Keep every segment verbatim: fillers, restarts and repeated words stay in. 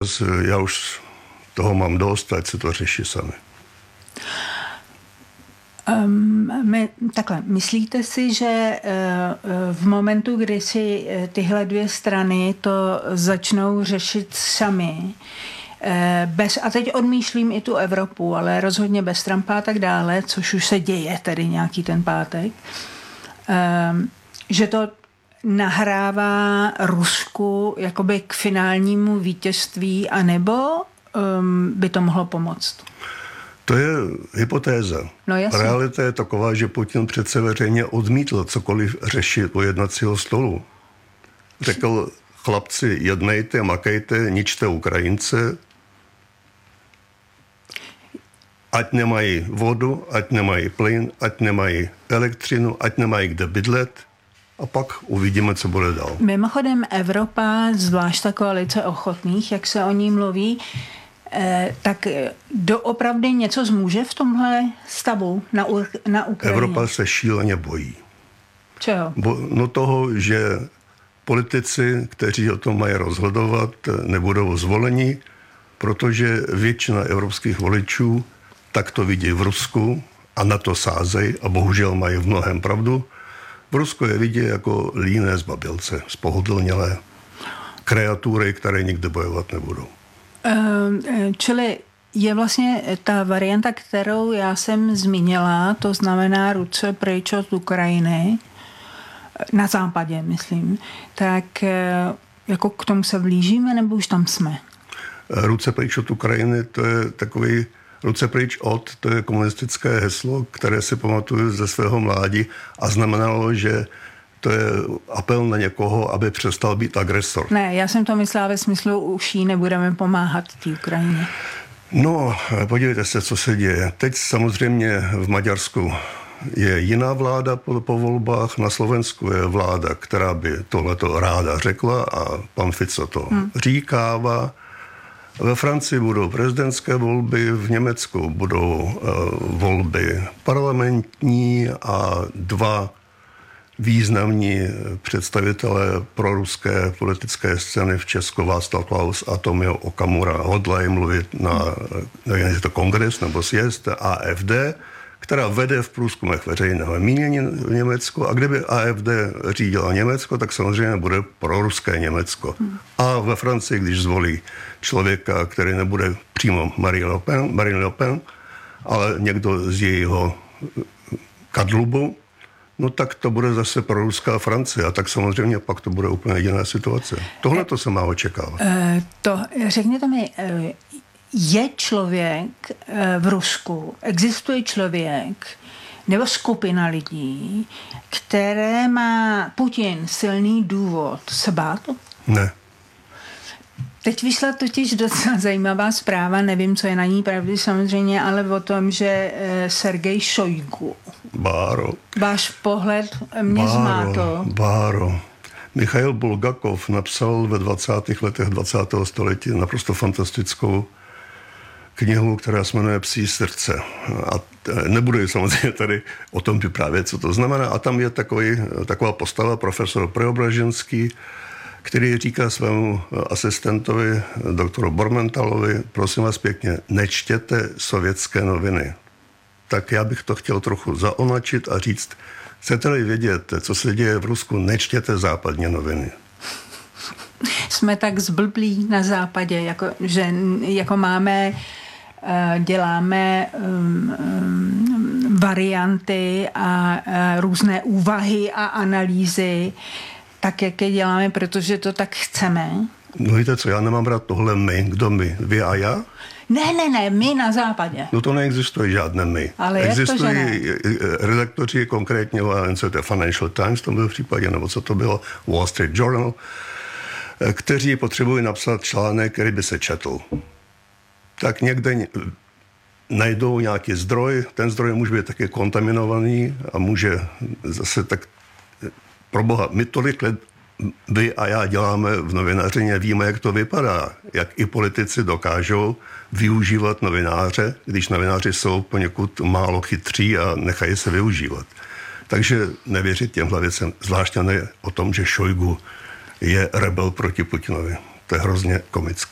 dotaz, já už toho mám dost, ať se to řeší sami. Um, my, takhle, myslíte si, že uh, v momentu, kdy si tyhle dvě strany to začnou řešit sami, uh, bez, a teď odmýšlím i tu Evropu, ale rozhodně bez Trumpa a tak dále, což už se děje tedy nějaký ten pátek, um, že to nahrává Rusku jakoby k finálnímu vítězství, anebo um, by to mohlo pomoct? To je hypotéza. No, realita je taková, že Putin přece veřejně odmítl cokoliv řešit u jednacího stolu. Řekl, chlapci, jednejte, makejte, ničte Ukrajince, ať nemají vodu, ať nemají plyn, ať nemají elektřinu, ať nemají kde bydlet, a pak uvidíme, co bude dál. Mimochodem Evropa, zvlášť ta koalice ochotných, jak se o ní mluví, eh, tak doopravdy něco zmůže v tomhle stavu na, na Ukrajině? Evropa se šíleně bojí. Čeho? Bo, no toho, že politici, kteří o tom mají rozhodovat, nebudou zvoleni, protože většina evropských voličů tak to vidí v Rusku a na to sázejí a bohužel mají v mnohém pravdu. V Rusku je vidět jako líné zbabilce, spohodlnělé kreatury, které nikdy bojovat nebudou. Čili je vlastně ta varianta, kterou já jsem zmínila, to znamená ruce pryč od Ukrajiny, na západě, myslím, tak jako k tomu se blížíme, nebo už tam jsme? Ruce pryč od Ukrajiny, to je takový ruce pryč od, to je komunistické heslo, které si pamatuju ze svého mládí a znamenalo, že to je apel na někoho, aby přestal být agresor. Ne, já jsem to myslela ve smyslu, už jí nebudeme pomáhat té Ukrajině. No, podívejte se, co se děje. Teď samozřejmě v Maďarsku je jiná vláda po, po volbách, na Slovensku je vláda, která by tohleto ráda řekla a pan Fico to hmm. říkává. Ve Francii budou prezidentské volby, v Německu budou uh, volby parlamentní a dva významní představitelé proruské politické scény v Česku, Václav Klaus a Tomio Okamura, hodlají mluvit na, nevím, je to kongres nebo sjezd A F D, která vede v průzkumech veřejného mínění v Německu, a kdyby A F D řídila Německo, tak samozřejmě bude proruské Německo. Hmm. A ve Francii, když zvolí člověka, který nebude přímo Marine Le Pen, Marine Le Pen, ale někdo z jejího kadlubu, no tak to bude zase proruská Francie a tak samozřejmě pak to bude úplně jiná situace. Tohle to se má očekávat. E, to, řekněte mi, je člověk v Rusku, existuje člověk nebo skupina lidí, které má Putin silný důvod se bát? Ne. Teď vyšla totiž docela zajímavá zpráva, nevím, co je na ní pravdy samozřejmě, ale o tom, že Sergej Šojgu. Báro. Váš pohled mě Báro, zmátl. Báro. Michail Bulgakov napsal ve dvacátých letech dvacátého století naprosto fantastickou knihu, která se jmenuje Psí srdce. A nebudu samozřejmě tady o tom vyprávět, co to znamená. A tam je takový, taková postava, profesor Preobraženský, který říká svému asistentovi, doktoru Bormentalovi, prosím vás pěkně, nečtěte sovětské noviny. Tak já bych to chtěl trochu zaonačit a říct, chcete-li vědět, co se děje v Rusku, nečtěte západní noviny. Jsme tak zblblí na západě, jako, že jako máme, děláme um, um, varianty a uh, různé úvahy a analýzy, tak, jak je děláme, protože to tak chceme. No víte co, já nemám rád tohle my. Kdo my? Vy a já? Ne, ne, ne, my na západě. No to neexistuje žádné my. Ale existují jak to, že ne? redaktoři, konkrétně co to je Financial Times, to byl v případě, nebo co to bylo, Wall Street Journal, kteří potřebují napsat článek, který by se četl. Tak někde najdou nějaký zdroj, ten zdroj může být taky kontaminovaný a může zase tak pro boha, my tolik let vy a já děláme v novinařině, víme, jak to vypadá, jak i politici dokážou využívat novináře, když novináři jsou poněkud málo chytří a nechají se využívat. Takže nevěřit těmhle věcem, zvláště ne o tom, že Šojgu je rebel proti Putinovi. To je hrozně komické.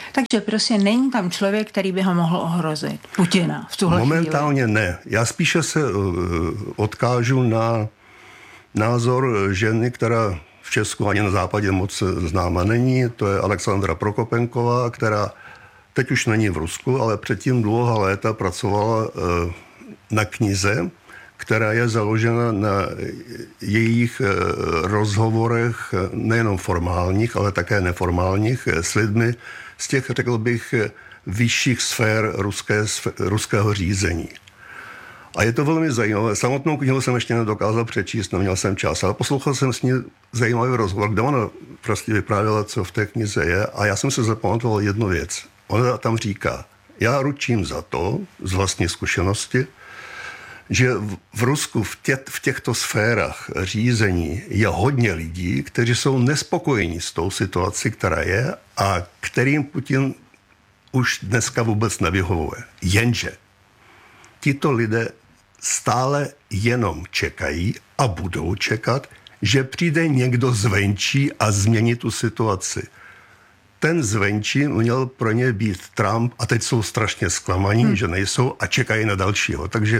Takže prostě není tam člověk, který by ho mohl ohrozit. Putina v tuhle Momentálně chvíli. ne. Já spíše se odkážu na názor ženy, která v Česku ani na západě moc známa není. To je Alexandra Prokopenková, která teď už není v Rusku, ale předtím dlouhá léta pracovala na knize, která je založena na jejich rozhovorech nejenom formálních, ale také neformálních s lidmi z těch, řekl bych, vyšších sfér ruské, ruského řízení. A je to velmi zajímavé. Samotnou knihu jsem ještě nedokázal přečíst, neměl jsem čas, ale poslouchal jsem s ní zajímavý rozhovor, kde ona prostě vyprávěla, co v té knize je, a já jsem se zapamatoval jednu věc. Ona tam říká, já ručím za to, z vlastní zkušenosti, že v Rusku v, tě, v těchto sférách řízení je hodně lidí, kteří jsou nespokojení s tou situací, která je a kterým Putin už dneska vůbec nevyhovuje. Jenže tito lidé stále jenom čekají a budou čekat, že přijde někdo zvenčí a změní tu situaci. Ten zvenčí měl pro ně být Trump a teď jsou strašně zklamaní, hmm. že nejsou a čekají na dalšího. Takže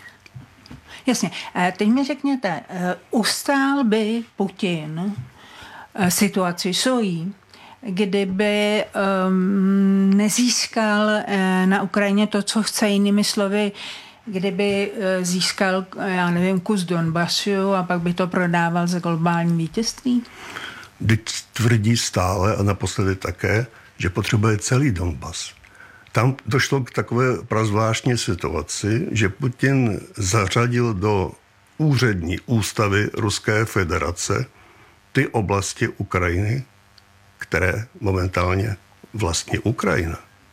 jasně. Teď mi řekněte, ustál by Putin situaci svojí, kdyby um, nezískal uh, na Ukrajině to, co chce, jinými slovy, kdyby uh, získal, já nevím, kus Donbasu a pak by to prodával za globální vítězství? Teď tvrdí stále a naposledy také, že potřebuje celý Donbas. Tam došlo k takové prazvláštní situaci, že Putin zařadil do úřední ústavy Ruské federace ty oblasti Ukrajiny, které momentálně vlastní Ukrajina.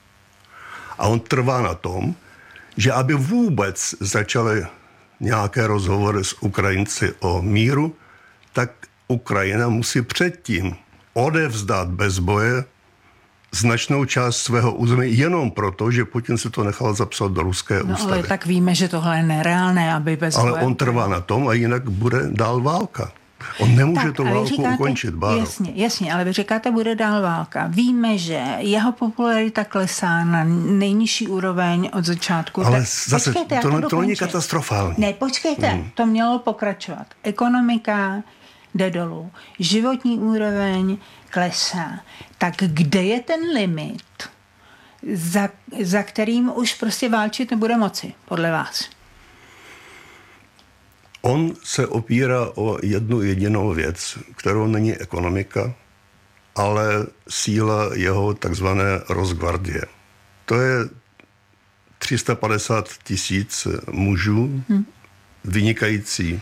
A on trvá na tom, že aby vůbec začaly nějaké rozhovory s Ukrajinci o míru, tak Ukrajina musí předtím odevzdat bez boje značnou část svého území jenom proto, že Putin si to nechal zapsat do ruské no, ústavy. Ale tak víme, že tohle je nereálné, aby bez ale boje... on trvá na tom a jinak bude dál válka. On nemůže tak, tu válku říkáte, ukončit, Báro. Jasně, jasně, ale vy říkáte, bude dál válka. Víme, že jeho popularita klesá na nejnižší úroveň od začátku. Ale tak, zase, počkejte, to, to, to není katastrofální. Ne, počkejte, hmm. to mělo pokračovat. Ekonomika jde dolů. Životní úroveň klesá. Tak kde je ten limit, za, za kterým už prostě válčit nebude moci, podle vás? On se opírá o jednu jedinou věc, kterou není ekonomika, ale síla jeho takzvané Rosgvardie. To je tři sta padesát tisíc mužů, hmm. vynikající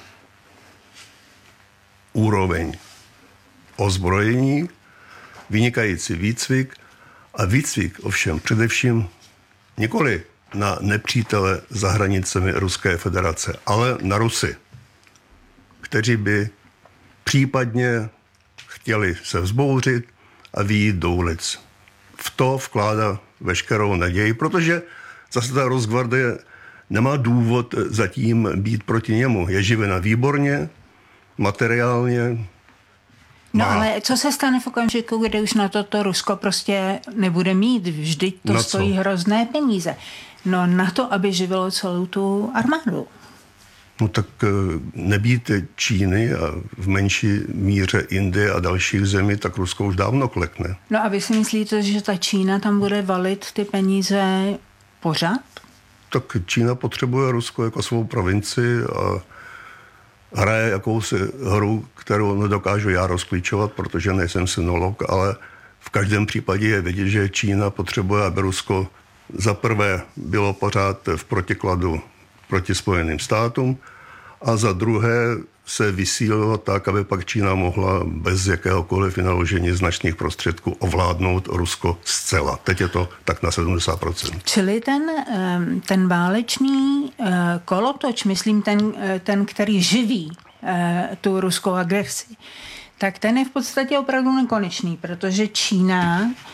úroveň ozbrojení, vynikající výcvik a výcvik ovšem především nikoli na nepřítele za hranicemi Ruské federace, ale na Rusy, kteří by případně chtěli se vzbouřit a vyjít do ulic. V to vkládá veškerou naději, protože zase ta Rosgvardie nemá důvod zatím být proti němu. Je živena výborně, materiálně. No ale co se stane v okamžiku, kdy už na toto Rusko prostě nebude mít? Vždyť to na stojí co? hrozné peníze. No na to, aby živilo celou tu armádu. No tak nebýt Číny a v menší míře Indie a dalších zemí, tak Rusko už dávno klekne. No a vy si myslíte, že ta Čína tam bude valit ty peníze pořád? Tak Čína potřebuje Rusko jako svou provinci a hraje jakousi hru, kterou nedokážu já rozklíčovat, protože nejsem synolog, ale v každém případě je vidět, že Čína potřebuje, aby Rusko za prvé bylo pořád v protikladu proti Spojeným státům a za druhé se vysílilo tak, aby pak Čína mohla bez jakéhokoliv vynaložení značných prostředků ovládnout Rusko zcela. Teď je to tak na sedmdesát procent. Čili ten, ten válečný kolotoč, myslím ten, ten který živí tu ruskou agresi, tak ten je v podstatě opravdu nekonečný, protože Čína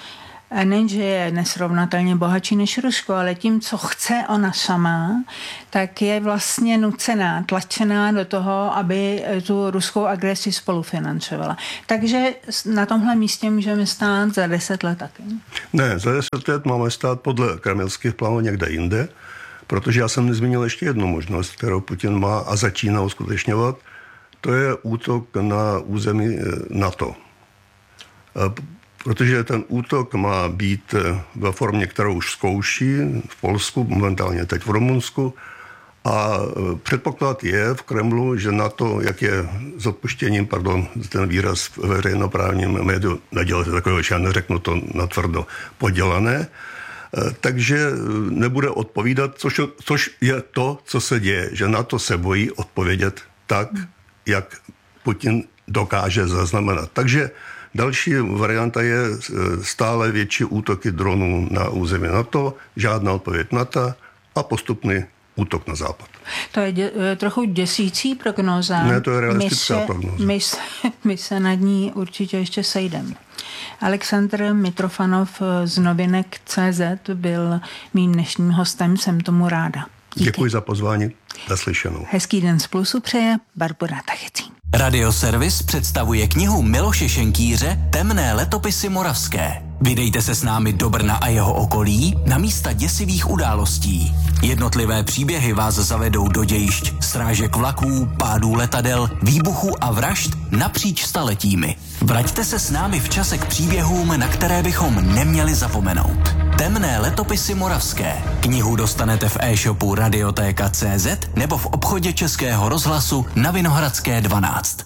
nejenže je nesrovnatelně bohatší než Rusko, ale tím, co chce ona sama, tak je vlastně nucená, tlačená do toho, aby tu ruskou agresi spolufinancovala. Takže na tomhle místě můžeme stát za deset let taky. Ne, za deset let máme stát podle kremelských plánů někde jinde, protože já jsem nezmínil ještě jednu možnost, kterou Putin má a začíná uskutečňovat. To je útok na území NATO. Protože ten útok má být ve formě, kterou už zkouší v Polsku, momentálně teď v Rumunsku. A předpoklad je v Kremlu, že NATO, jak je s odpuštěním, pardon, ten výraz v veřejnoprávním médiu, nedělejte takového, že já neřeknu to natvrdo, podělané, takže nebude odpovídat, což, což je to, co se děje, že NATO se bojí odpovědět tak, jak Putin dokáže zaznamenat. Takže další varianta je stále větší útoky dronů na území NATO, žádná odpověď NATO a postupný útok na západ. To je dě, trochu děsící prognóza. Ne, to je realistická my se, prognóza. My se, my se nad ní určitě ještě sejdeme. Aleksandr Mitrofanov z novinek tečka cé zet byl mým dnešním hostem, jsem tomu ráda. Díky. Děkuji za pozvání. Naslyšenou. Hezký den z Plusu přeje Barbora Tachecí. Radioservis představuje knihu Miloše Šenkýře Temné letopisy moravské. Vydejte se s námi do Brna a jeho okolí na místa děsivých událostí. Jednotlivé příběhy vás zavedou do dějišť srážek vlaků, pádů letadel, výbuchů a vražd napříč staletími. Vraťte se s námi v čase k příběhům, na které bychom neměli zapomenout. Temné letopisy moravské. Knihu dostanete v e-shopu Radiotéka tečka cé zet nebo v obchodě Českého rozhlasu na Vinohradské dvanáct.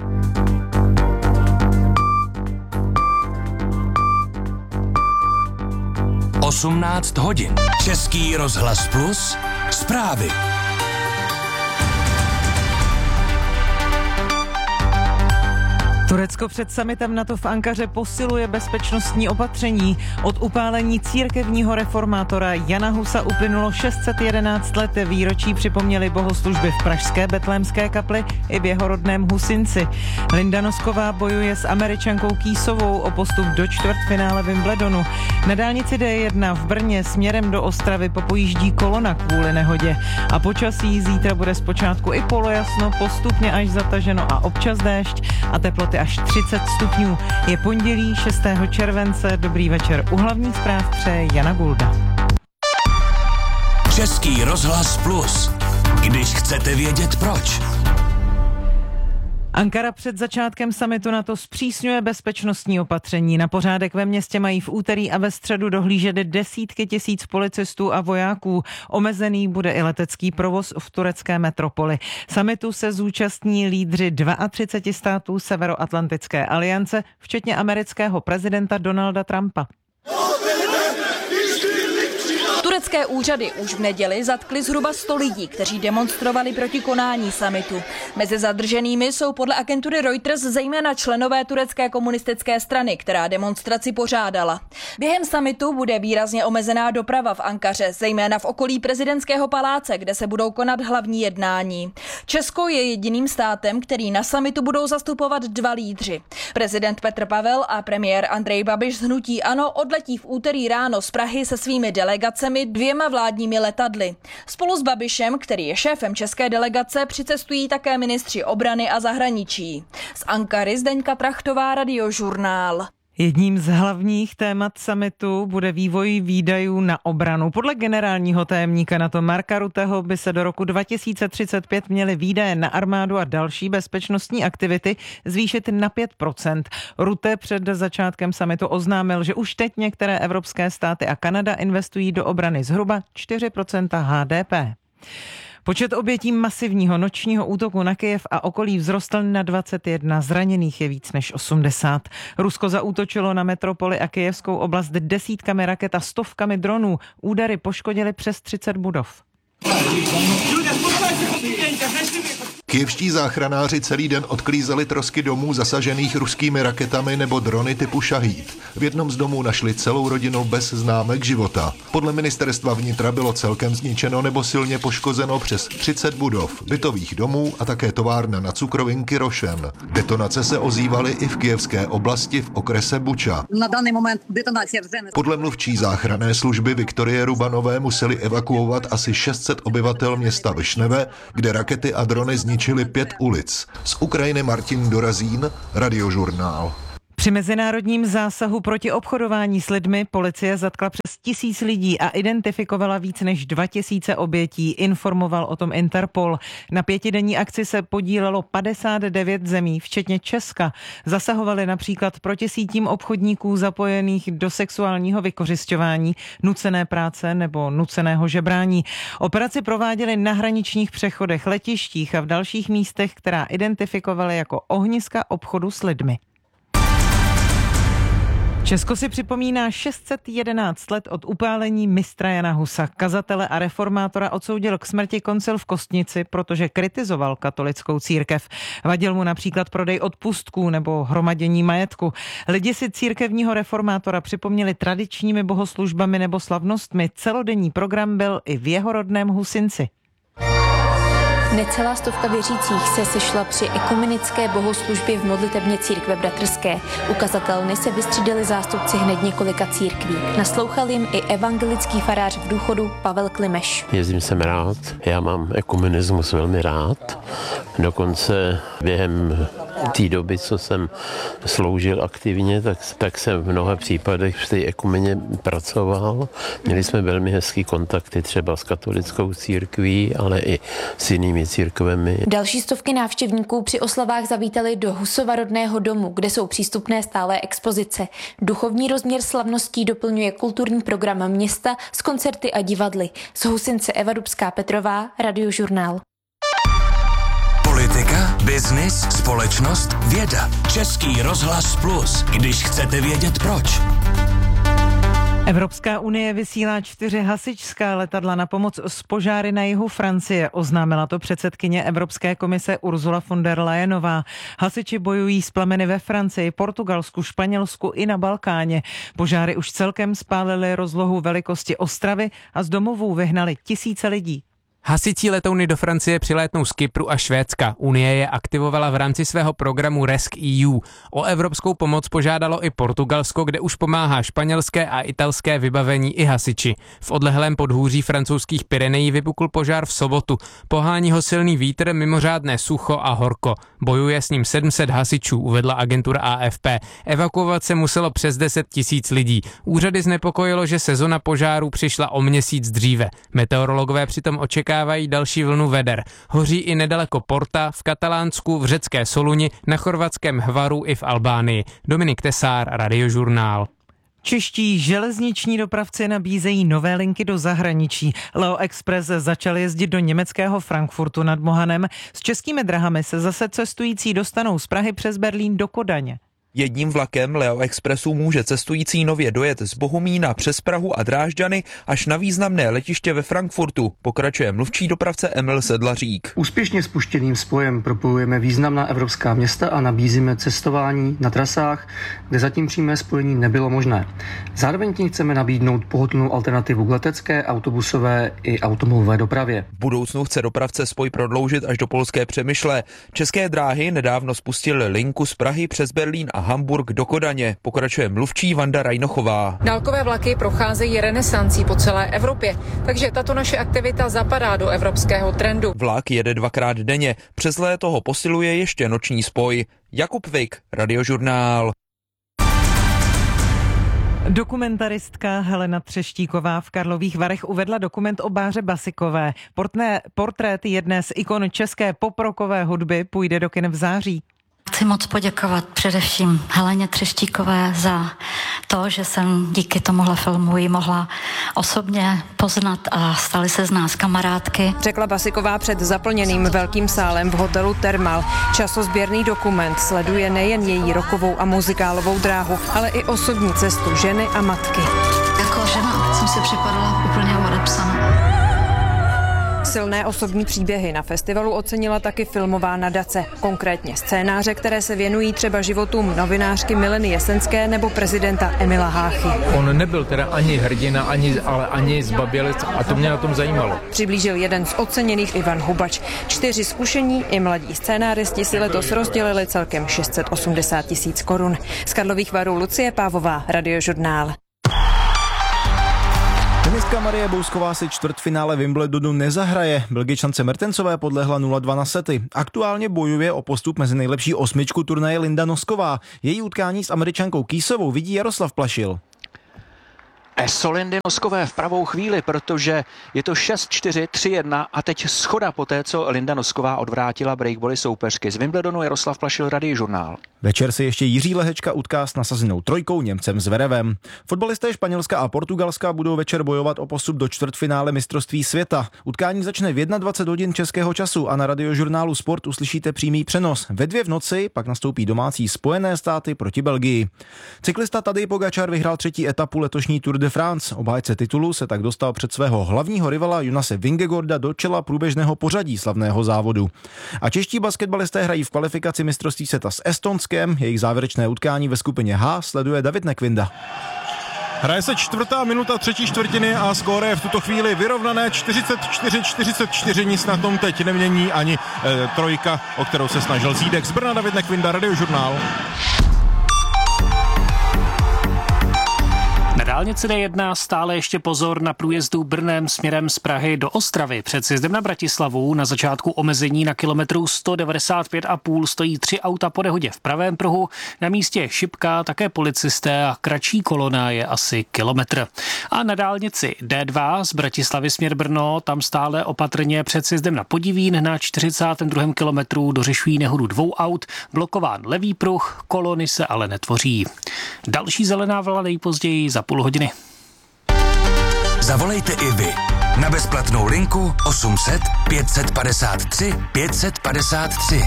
osmnáct hodin. Český rozhlas Plus. Zprávy. Turecko před summitem NATO v Ankaře posiluje bezpečnostní opatření. Od upálení církevního reformátora Jana Husa uplynulo šest set jedenáct let. Výročí připomněly bohoslužby v pražské Betlémské kapli i v jeho rodném Husinci. Linda Nosková bojuje s Američankou Kýsovou o postup do čtvrtfinále Wimbledonu. Na dálnici D jedna v Brně směrem do Ostravy popojíždí kolona kvůli nehodě. A počasí zítra bude zpočátku i polojasno, postupně až zataženo a občas déšť a teploty až třicet stupňů. Je pondělí šestého července. Dobrý večer. U hlavních zpráv přeje Jana Gulda. Český rozhlas Plus. Když chcete vědět proč. Ankara před začátkem summitu NATO zpřísňuje bezpečnostní opatření. Na pořádek ve městě mají v úterý a ve středu dohlížet desítky tisíc policistů a vojáků. Omezený bude i letecký provoz v turecké metropoli. Summitu se zúčastní lídři třiceti dvou států Severoatlantické aliance, včetně amerického prezidenta Donalda Trumpa. Turecké úřady už v neděli zatkli zhruba sto lidí, kteří demonstrovali proti konání summitu. Mezi zadrženými jsou podle agentury Reuters zejména členové turecké komunistické strany, která demonstraci pořádala. Během summitu bude výrazně omezená doprava v Ankaře, zejména v okolí prezidentského paláce, kde se budou konat hlavní jednání. Česko je jediným státem, který na summitu budou zastupovat dva lídři. Prezident Petr Pavel a premiér Andrej Babiš z hnutí ANO odletí v úterý ráno z Prahy se svými delegacemi dvěma vládními letadly. Spolu s Babišem, který je šéfem české delegace, přicestují také ministři obrany a zahraničí. Z Ankary Zdeňka Trachtová, Radiožurnál. Jedním z hlavních témat summitu bude vývoj výdajů na obranu. Podle generálního tajemníka NATO Marka Rutteho by se do roku dva tisíce třicet pět měly výdaje na armádu a další bezpečnostní aktivity zvýšit na pět procent. Rutte před začátkem summitu oznámil, že už teď některé evropské státy a Kanada investují do obrany zhruba čtyři procenta H D P. Počet obětí masivního nočního útoku na Kyjev a okolí vzrostl na dvacet jedna, zraněných je víc než osmdesát. Rusko zaútočilo na metropoli a kyjevskou oblast desítkami raket a stovkami dronů. Údery poškodily přes třicet budov. Kyjevští záchranáři celý den odklízeli trosky domů zasažených ruskými raketami nebo drony typu Šahíd. V jednom z domů našli celou rodinu bez známek života. Podle ministerstva vnitra bylo celkem zničeno nebo silně poškozeno přes třicet budov, bytových domů a také továrna na cukrovinky Rošen. Detonace se ozývaly i v kyjevské oblasti v okrese Buča. Na daný moment detonace. Podle mluvčí záchranné služby Viktorie Rubanové museli evakuovat asi šest set obyvatel města Višneve, kde rakety a drony zničily pět ulic. Z Ukrajiny Martin Dorazín, Radiožurnál. Při mezinárodním zásahu proti obchodování s lidmi policie zatkla přes tisíc lidí a identifikovala víc než dva tisíce obětí, informoval o tom Interpol. Na pětidenní akci se podílelo padesát devět zemí, včetně Česka. Zasahovali například proti sítím obchodníků zapojených do sexuálního vykořisťování, nucené práce nebo nuceného žebrání. Operaci prováděli na hraničních přechodech, letištích a v dalších místech, která identifikovali jako ohniska obchodu s lidmi. Česko si připomíná šest set jedenáct let od upálení mistra Jana Husa. Kazatele a reformátora odsoudil k smrti koncil v Kostnici, protože kritizoval katolickou církev. Vadil mu například prodej odpustků nebo hromadění majetku. Lidi si církevního reformátora připomněli tradičními bohoslužbami nebo slavnostmi. Celodenní program byl i v jeho rodném Husinci. Necelá stovka věřících se sešla při ekumenické bohoslužbě v modlitebně církve bratrské. U kazatelny se vystřídali zástupci hned několika církví. Naslouchal jim i evangelický farář v důchodu Pavel Klimeš. Jezdím sem rád, já mám ekumenismus velmi rád. Dokonce během té doby, co jsem sloužil aktivně, tak, tak jsem v mnoha případech v té ekumeně pracoval. Měli jsme velmi hezký kontakty třeba s katolickou církví, ale i s jinými církvemi. Další stovky návštěvníků při oslavách zavítali do Husova rodného domu, kde jsou přístupné stálé expozice. Duchovní rozměr slavností doplňuje kulturní program města s koncerty a divadly. Z Husince Eva Dubská-Petrová, Radiožurnál. Politika, biznis, společnost, věda. Český rozhlas Plus, když chcete vědět proč. Evropská unie vysílá čtyři hasičská letadla na pomoc s požáry na jihu Francie. Oznámila to předsedkyně Evropské komise Ursula von der Leyenová. Hasiči bojují s plameny ve Francii, Portugalsku, Španělsku i na Balkáně. Požáry už celkem spálily rozlohu velikosti Ostravy a z domovů vyhnali tisíce lidí. Hasicí letouny do Francie přilétnou z Kypru a Švédska. Unie je aktivovala v rámci svého programu RescEU. O evropskou pomoc požádalo i Portugalsko, kde už pomáhá španělské a italské vybavení i hasiči. V odlehlém podhůří francouzských Pyrenejí vypukl požár v sobotu. Pohání ho silný vítr, mimořádné sucho a horko. Bojuje s ním sedm set hasičů, uvedla agentura A F P. Evakuovat se muselo přes deset tisíc lidí. Úřady znepokojilo, že sezona požárů přišla o měsíc dříve. Meteorologové přitom očekávají další vlnu veder. Hoří i nedaleko Porta, v Katalánsku, v řecké Soluni, na chorvatském Hvaru i v Albánii. Dominik Tesár, Radiožurnál. Čeští železniční dopravci nabízejí nové linky do zahraničí. Leo Express začal jezdit do německého Frankfurtu nad Mohanem. S českými drahami se zase cestující dostanou z Prahy přes Berlín do Kodaně. Jedním vlakem Leo Expressu může cestující nově dojet z Bohumína přes Prahu a Drážďany až na významné letiště ve Frankfurtu, pokračuje mluvčí dopravce Emil Sedlařík. Úspěšně spuštěným spojem propojujeme významná evropská města a nabízíme cestování na trasách, kde zatím přímé spojení nebylo možné. Zároveň tím chceme nabídnout pohodlnou alternativu k letecké, autobusové i automobilové dopravě. V budoucnu chce dopravce spoj prodloužit až do polské Přemyšle. České dráhy nedávno spustily linku z Prahy přes Berlín a Hamburg do Kodaně, pokračuje mluvčí Vanda Rajnochová. Dálkové vlaky procházejí renesancí po celé Evropě, takže tato naše aktivita zapadá do evropského trendu. Vlak jede dvakrát denně, přes léto ho posiluje ještě noční spoj. Jakub Vik, Radiožurnál. Dokumentaristka Helena Třeštíková v Karlových Varech uvedla dokument o Báře Basikové. Portné, portrét jedné z ikon české poprokové hudby půjde do kin v září. Chci moc poděkovat především Heleně Třeštíkové za to, že jsem díky tomuhle filmu ji mohla osobně poznat a staly se z nás kamarádky. Řekla Basiková před zaplněným velkým sálem v hotelu Thermal. Časozběrný dokument sleduje nejen její rockovou a muzikálovou dráhu, ale i osobní cestu ženy a matky. Jako žena jsem si připadala úplně odepsaná. Silné osobní příběhy na festivalu ocenila taky filmová nadace, konkrétně scénáře, které se věnují třeba životům novinářky Mileny Jesenské nebo prezidenta Emila Háchy. On nebyl teda ani hrdina, ani, ale ani zbabělec a to mě na tom zajímalo. Přiblížil jeden z oceněných Ivan Hubač. Čtyři zkušení i mladí scénáristi si letos rozdělili celkem šest set osmdesát tisíc korun. Z Karlových Varů Lucie Pávová, Radiožurnál. Tenistka Marie Bousková si čtvrtfinále Wimbledonu nezahraje. Belgičance Mertensové podlehla nula dva na sety. Aktuálně bojuje o postup mezi nejlepší osmičku turnaje Linda Nosková. Její utkání s Američankou Kýsovou vidí Jaroslav Plašil. Eso Lindy Noskové v pravou chvíli, protože je to šest čtyři, tři jedna a teď schoda po té, co Linda Nosková odvrátila breakbally soupeřky. Z Wimbledonu Jaroslav Plašil, Radiožurnál. Večer si ještě Jiří Lehečka utká s nasazenou trojkou Němcem Zverevem. Fotbalisté Španělska a Portugalska budou večer bojovat o postup do čtvrtfinále mistrovství světa. Utkání začne v dvacet jedna hodin českého času a na Radiožurnálu Sport uslyšíte přímý přenos. Ve dvě v noci pak nastoupí domácí Spojené státy proti Belgii. Cyklista Tadej Pogačar vyhrál třetí etapu letošní Tour de France. Obhájce titulu se tak dostal před svého hlavního rivala Jonase Vingegaarda do čela průběžného pořadí slavného závodu. A čeští basketbalisté hrají v kvalifikaci mistrovství světa s Estonskem. Jejich závěrečné utkání ve skupině H sleduje David Nekvinda. Hraje se čtvrtá minuta třetí čtvrtiny a skóre je v tuto chvíli vyrovnané čtyřicet čtyři čtyřicet čtyři, nic na tom teď nemění ani e, trojka, o kterou se snažil Zídek. Z Brna David Nekvinda, Radiožurnál. Na dálnici D jedna stále ještě pozor na průjezdu Brnem směrem z Prahy do Ostravy. Před sjezdem na Bratislavu na začátku omezení na kilometru sto devadesát pět a půl stojí tři auta po nehodě v pravém pruhu. Na místě je šipka, také policisté a kratší kolona je asi kilometr. A na dálnici D dva z Bratislavy směr Brno, tam stále opatrně před sjezdem na Podivín na čtyřicátém druhém kilometru dořešují nehodu dvou aut, blokován levý pruh, kolony se ale netvoří. Další zelená vlna nejpozději za půl hodiny. Zavolejte i vy na bezplatnou linku osm set pět set padesát tři pět set padesát tři.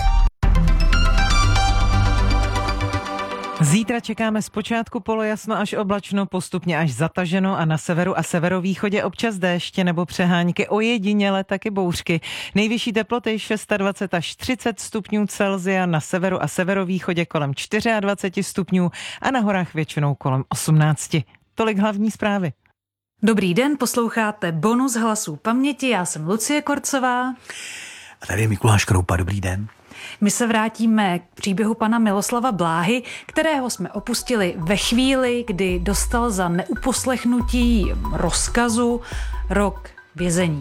Zítra čekáme zpočátku polojasno až oblačno, postupně až zataženo a na severu a severovýchodě občas déště nebo přehánky, ojediněle taky bouřky. Nejvyšší teploty dvacet šest až třicet stupňů Celsia, na severu a severovýchodě kolem dvacet čtyři stupňů a na horách většinou kolem osmnáct. Tolik hlavní zprávy. Dobrý den, posloucháte Bonus hlasů paměti, já jsem Lucie Korcová. A tady je Mikuláš Kroupa, dobrý den. My se vrátíme k příběhu pana Miloslava Bláhy, kterého jsme opustili ve chvíli, kdy dostal za neuposlechnutí rozkazu rok vězení.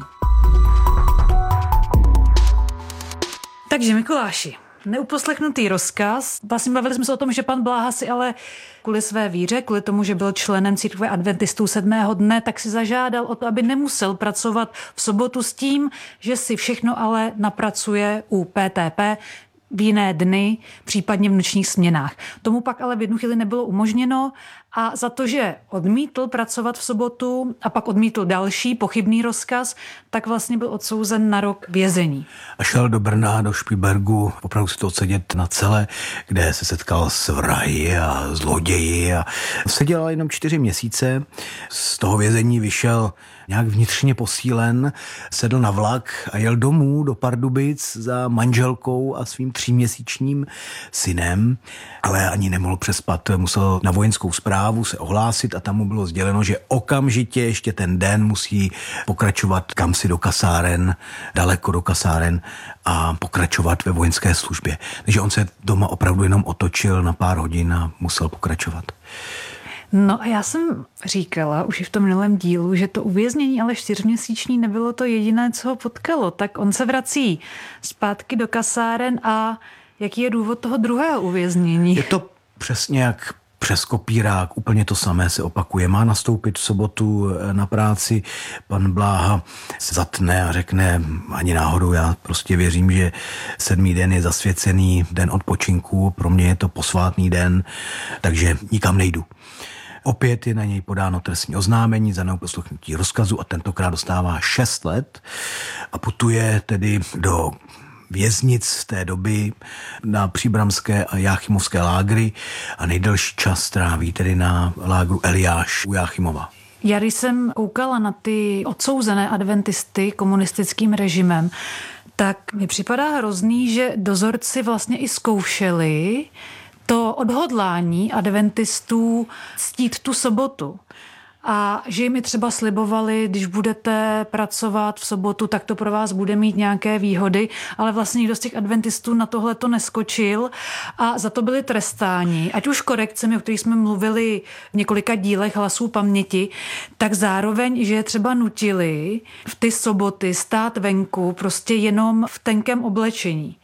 Takže Mikuláši, neuposlechnutý rozkaz. Vlastně bavili jsme se o tom, že pan Bláha si ale kvůli své víře, kvůli tomu, že byl členem církve adventistů sedmého dne, tak si zažádal o to, aby nemusel pracovat v sobotu s tím, že si všechno ale napracuje u P T P v jiné dny, případně v nočních směnách. Tomu pak ale v jednu chvíli nebylo umožněno a za to, že odmítl pracovat v sobotu a pak odmítl další pochybný rozkaz, tak vlastně byl odsouzen na rok vězení. A šel do Brna, do Špibergu, opravdu si to odsedět na cele, kde se setkal s vrahy a zloději a seděl jenom čtyři měsíce. Z toho vězení vyšel nějak vnitřně posílen, sedl na vlak a jel domů do Pardubic za manželkou a svým tříměsíčním synem, ale ani nemohl přespat, musel na vojenskou správu se ohlásit a tam mu bylo sděleno, že okamžitě ještě ten den musí pokračovat kamsi do kasáren, daleko do kasáren a pokračovat ve vojenské službě. Takže on se doma opravdu jenom otočil na pár hodin a musel pokračovat. No a já jsem říkala už i v tom minulém dílu, že to uvěznění ale čtyřměsíční nebylo to jediné, co ho potkalo. Tak on se vrací zpátky do kasáren a jaký je důvod toho druhého uvěznění? Je to přesně jak přes kopírák, úplně to samé se opakuje. Má nastoupit v sobotu na práci, pan Bláha se zatne a řekne ani náhodou, já prostě věřím, že sedmý den je zasvěcený den odpočinku, pro mě je to posvátný den, takže nikam nejdu. Opět je na něj podáno trestní oznámení za neuposlechnutí rozkazu a tentokrát dostává šest let a putuje tedy do věznic z té doby na příbramské a jáchymovské lágry a nejdelší čas tráví tedy na lágru Eliáš u Jáchymova. Já když jsem koukala na ty odsouzené adventisty komunistickým režimem, tak mi připadá hrozný, že dozorci vlastně i zkoušeli to odhodlání adventistů ctít tu sobotu. A že jim třeba slibovali, když budete pracovat v sobotu, tak to pro vás bude mít nějaké výhody, ale vlastně nikdo z těch adventistů na tohle to neskočil a za to byli trestáni. Ať už korekcemi, o kterých jsme mluvili v několika dílech Hlasů paměti, tak zároveň, že je třeba nutili v ty soboty stát venku prostě jenom v tenkém oblečení.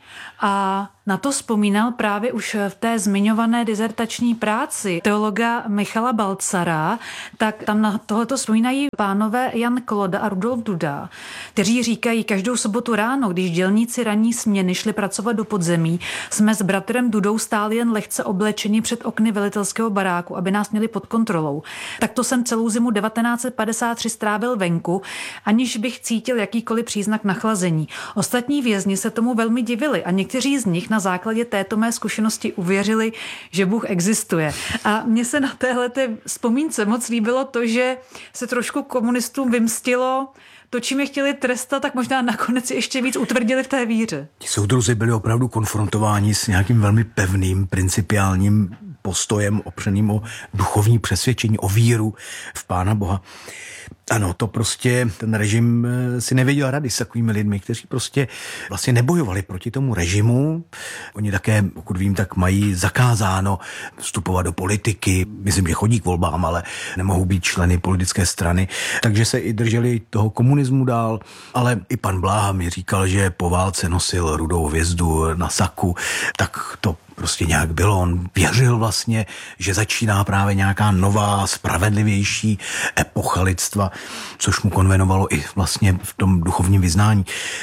A na to vzpomínal právě už v té zmiňované dizertační práci teologa Michala Balcara, tak tam na tohleto vzpomínají pánové Jan Kloda a Rudolf Duda, kteří říkají, každou sobotu ráno, když dělníci ranní směny šli pracovat do podzemí, jsme s bratrem Dudou stáli jen lehce oblečeni před okny velitelského baráku, aby nás měli pod kontrolou. Tak to jsem celou zimu devatenáct set padesát tři strávil venku, aniž bych cítil jakýkoliv příznak nachlazení. Ostatní vězni se tomu velmi divili a někteří z nich na základě této mé zkušenosti uvěřili, že Bůh existuje. A mně se na téhleté vzpomínce moc líbilo to, že se trošku komunistům vymstilo to, čím je chtěli trestat, tak možná nakonec ještě víc utvrdili v té víře. Ti soudruzi byli opravdu konfrontováni s nějakým velmi pevným, principiálním postojem opřeným o duchovní přesvědčení, o víru v Pána Boha. Ano, to prostě ten režim si nevěděl rady s takovými lidmi, kteří prostě vlastně nebojovali proti tomu režimu. Oni také, pokud vím, tak mají zakázáno vstupovat do politiky. Myslím, že chodí k volbám, ale nemohou být členy politické strany. Takže se i drželi toho komunismu dál. Ale i pan Bláha mi říkal, že po válce nosil rudou hvězdu na saku. Tak to prostě nějak bylo. On věřil vlastně, že začíná právě nějaká nová, spravedlivější epocha lidstva, což mu konvenovalo i vlastně v tom duchovním vyznání.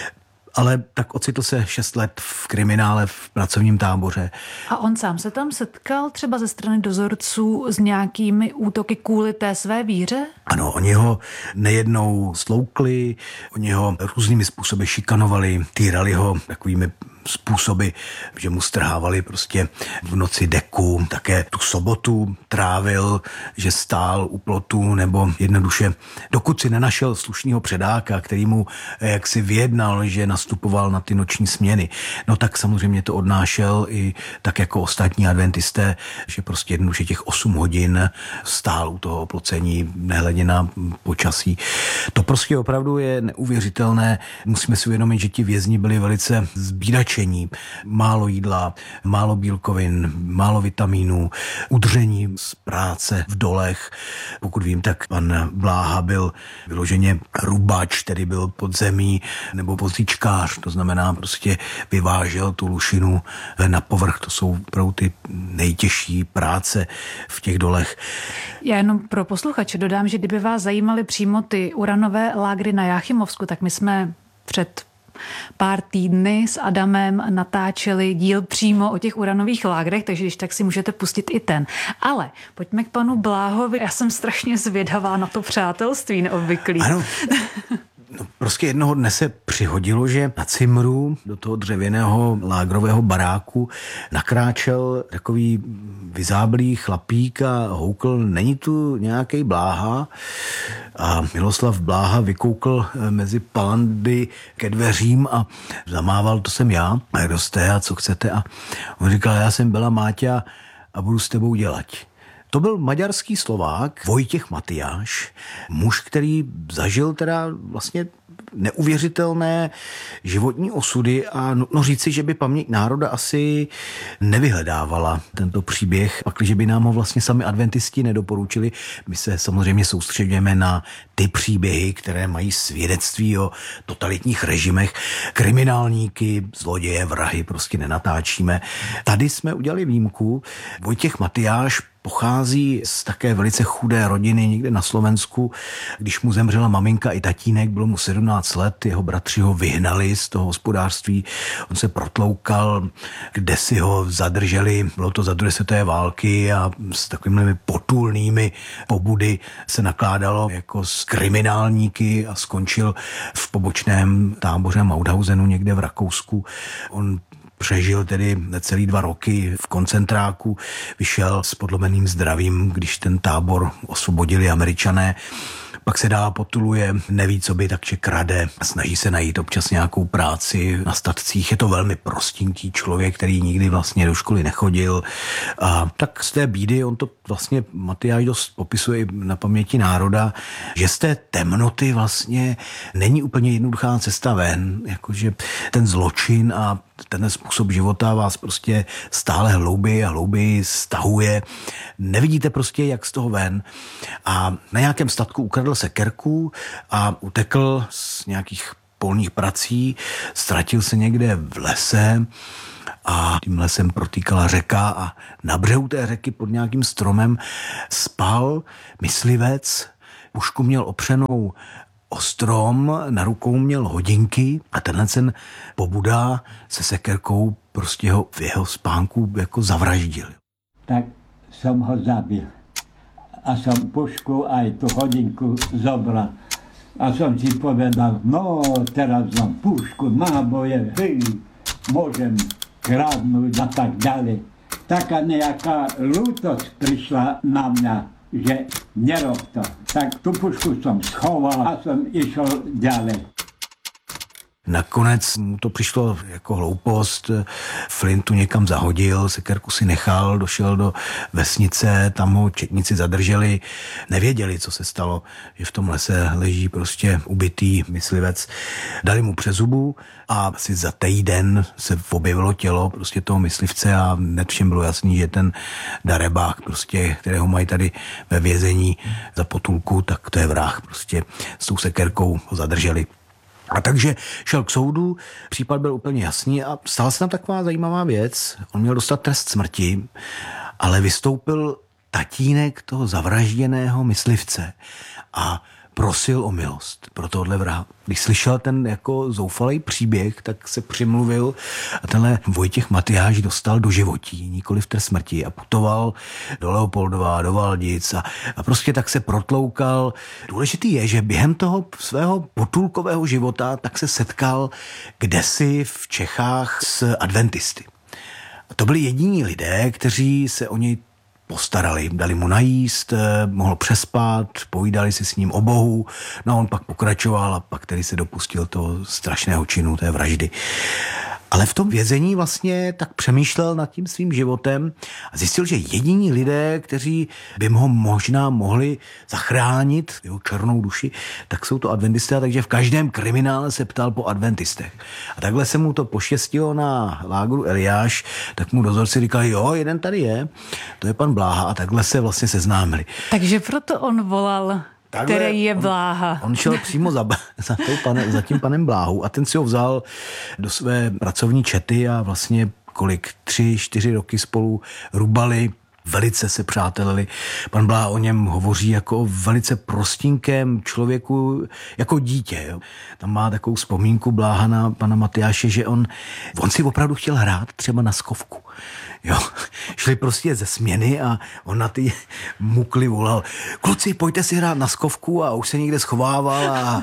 Ale tak ocitl se šest let v kriminále v pracovním táboře. A on sám se tam setkal třeba ze strany dozorců s nějakými útoky kvůli té své víře? Ano, oni ho nejednou sloukli, oni ho různými způsoby šikanovali, týrali ho takovými způsoby, že mu strhávali prostě v noci deku, také tu sobotu trávil, že stál u plotu, nebo jednoduše, dokud si nenašel slušného předáka, který mu jaksi vyjednal, že nastupoval na ty noční směny, no tak samozřejmě to odnášel i tak jako ostatní adventisté, že prostě jednoduše těch osm hodin stál u toho oplocení, nehledě na počasí. To prostě opravdu je neuvěřitelné. Musíme si uvědomit, že ti vězni byli velice zbídači, málo jídla, málo bílkovin, málo vitamínů, udržení z práce v dolech. Pokud vím, tak pan Bláha byl vyloženě rubač, tedy byl pod zemí, nebo vozíčkář, to znamená prostě vyvážel tu lušinu na povrch. To jsou opravdu ty nejtěžší práce v těch dolech. Já jenom pro posluchače dodám, že kdyby vás zajímaly přímo ty uranové lágry na Jáchymovsku, tak my jsme před pár týdny s Adamem natáčeli díl přímo o těch uranových lágrech, takže když tak si můžete pustit i ten. Ale pojďme k panu Bláhovi. Já jsem strašně zvědavá na to přátelství neobvyklý. Ano. No, prostě jednoho dne se přihodilo, že na cimru do toho dřevěného lágrového baráku nakráčel takový vyzáblý chlapík a houkl, není tu nějaký Bláha? A Miloslav Bláha vykoukl mezi palandy ke dveřím a zamával, to jsem já. A kdo jste a co chcete? A on říkal, já jsem Bela Máťa a budu s tebou dělat. To byl maďarský Slovák Vojtěch Matyáš, muž, který zažil teda vlastně neuvěřitelné životní osudy a nutno říci, že by paměť národa asi nevyhledávala tento příběh, pakliže by nám ho vlastně sami adventisti nedoporučili. My se samozřejmě soustředíme na ty příběhy, které mají svědectví o totalitních režimech. Kriminálníky, zloděje, vrahy prostě nenatáčíme. Tady jsme udělali výjimku. Vojtěch Matyáš pochází z také velice chudé rodiny někde na Slovensku. Když mu zemřela maminka i tatínek, bylo mu sedmnáct let, jeho bratři ho vyhnali z toho hospodářství. On se protloukal, kde si ho zadrželi. Bylo to za druhé světové války a s takovými potulnými pobudy se nakládalo jako s kriminálníky a skončil v pobočném táboře Mauthausenu někde v Rakousku. On Přežil tedy necelý dva roky v koncentráku, vyšel s podlomeným zdravím, když ten tábor osvobodili Američané. Pak se dál potuluje, neví, co by, takže krade, snaží se najít občas nějakou práci na statcích. Je to velmi prostinký člověk, který nikdy vlastně do školy nechodil. A tak z té bídy, on to vlastně Matyáš dost popisuje i na paměti národa, že z té temnoty vlastně není úplně jednoduchá cesta ven, jakože ten zločin a ten způsob života vás prostě stále hlouběji a hlouběji stahuje. Nevidíte prostě, jak z toho ven. A na nějakém statku ukradl sekerku a utekl z nějakých polních prací, ztratil se někde v lese a tím lesem protýkala řeka a na břehu té řeky pod nějakým stromem spal myslivec, pušku měl opřenou o strom, na rukou měl hodinky a tenhle ten pobudá se sekerkou prostě ho v jeho spánku jako zavraždil. Tak jsem ho zabil a jsem pušku a i tu hodinku zobral. A jsem si povedal, no teraz mám pušku, náboje, hej, môžem kradnúť a tak ďalej. Taká nejaká lútosť prišla na mňa, že nerob to. Tak tu pušku som schoval a som išiel ďalej. Nakonec mu to přišlo jako hloupost, flintu někam zahodil, sekerku si nechal, došel do vesnice, tam ho četníci zadrželi, nevěděli, co se stalo, že v tom lese leží prostě ubitý myslivec. Dali mu přes zubu a asi za týden se objevilo tělo prostě toho myslivce a hned všem bylo jasný, že ten darebák, prostě, kterého mají tady ve vězení za potulku, tak to je vrah, prostě s tou sekerkou ho zadrželi. A takže šel k soudu, případ byl úplně jasný a stala se tam taková zajímavá věc. On měl dostat trest smrti, ale vystoupil tatínek toho zavražděného myslivce a prosil o milost pro tohle vraha. Když slyšel ten jako zoufalý příběh, tak se přimluvil a tenhle Vojtěch Matyáš dostal do životí, nikoli v trest smrti a putoval do Leopoldova, do Valdic a, a prostě tak se protloukal. Důležitý je, že během toho svého potulkového života tak se setkal kdesi v Čechách s adventisty. A to byli jediní lidé, kteří se o něj postarali, dali mu najíst, mohl přespat, povídali si s ním o Bohu, no a on pak pokračoval a pak tedy se dopustil toho strašného činu, té vraždy. Ale v tom vězení vlastně tak přemýšlel nad tím svým životem a zjistil, že jediní lidé, kteří by ho možná mohli zachránit, jeho černou duši, tak jsou to adventisté, takže v každém kriminále se ptal po adventistech. A takhle se mu to poštěstilo na lágru Eliáš, tak mu dozorci říkali, jo, jeden tady je, to je pan Bláha a takhle se vlastně seznámili. Takže proto on volal... Takhle, který je Bláha. On, on šel přímo za, za, pane, za tím panem Bláhou a ten si ho vzal do své pracovní čety a vlastně kolik, tři, čtyři roky spolu rubali, velice se přátelili. Pan Bláha o něm hovoří jako o velice prostinkém člověku, jako dítě. Jo. Tam má takovou vzpomínku Bláha na pana Matyáše, že on, on si opravdu chtěl hrát třeba na skovku. Jo, šli prostě ze směny a on na ty mukly volal, kluci, pojďte si hrát na skovku a už se někde schovával a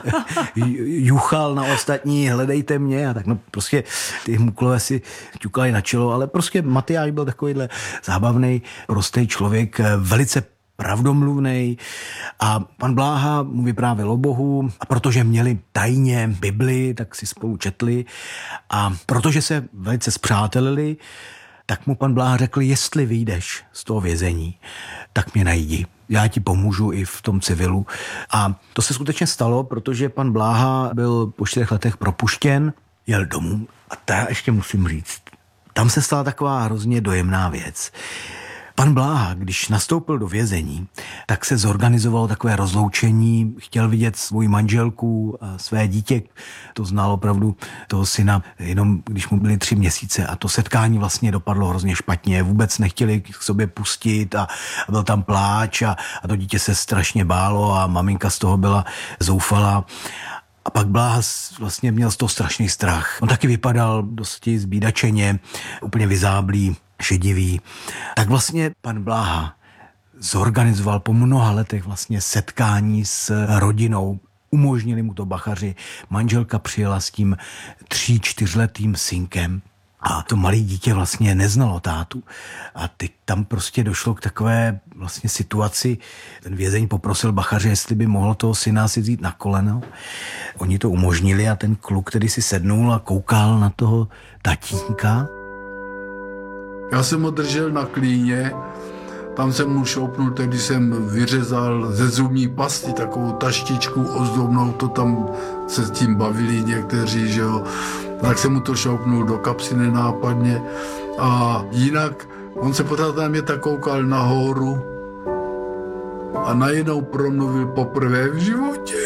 juchal na ostatní, hledejte mě a tak no prostě ty muklové si ťukali na čelo, ale prostě Matyáš byl takovýhle zábavný, prostý člověk, velice pravdomluvnej a pan Bláha mu vyprávěl o Bohu a protože měli tajně Bibli, tak si spolu četli a protože se velice spřátelili, tak mu pan Bláha řekl, jestli vyjdeš z toho vězení, tak mě najdi. Já ti pomůžu i v tom civilu. A to se skutečně stalo, protože pan Bláha byl po čtyřech letech propuštěn, jel domů a ta ještě musím říct, tam se stala taková hrozně dojemná věc. Pan Bláha, když nastoupil do vězení, tak se zorganizovalo takové rozloučení, chtěl vidět svou manželku a své dítě, to znal opravdu toho syna, jenom když mu byly tři měsíce a to setkání vlastně dopadlo hrozně špatně, vůbec nechtěli k sobě pustit a, a byl tam pláč a, a to dítě se strašně bálo a maminka z toho byla zoufalá. A pak Bláha vlastně měl z toho strašný strach. On taky vypadal dosti zbídačeně, úplně vyzáblý, šedivý. Tak vlastně pan Bláha zorganizoval po mnoha letech vlastně setkání s rodinou. Umožnili mu to bachaři. Manželka přijela s tím tří, čtyřletým synkem. A to malé dítě vlastně neznalo tátu. A teď tam prostě došlo k takové vlastně situaci. Ten vězeň poprosil bachaře, jestli by mohl toho syna si vzít na koleno. Oni to umožnili a ten kluk tedy si sednul a koukal na toho tatínka. Já jsem ho držel na klíně, tam jsem mu šoupnul, když jsem vyřezal ze zubní pasty takovou taštičku ozdobnou, to tam se s tím bavili někteří, že jo. Tak jsem mu to šoupnul do kapsy nenápadně a jinak on se pořád na mě tak koukal nahoru a najednou promluvil poprvé v životě.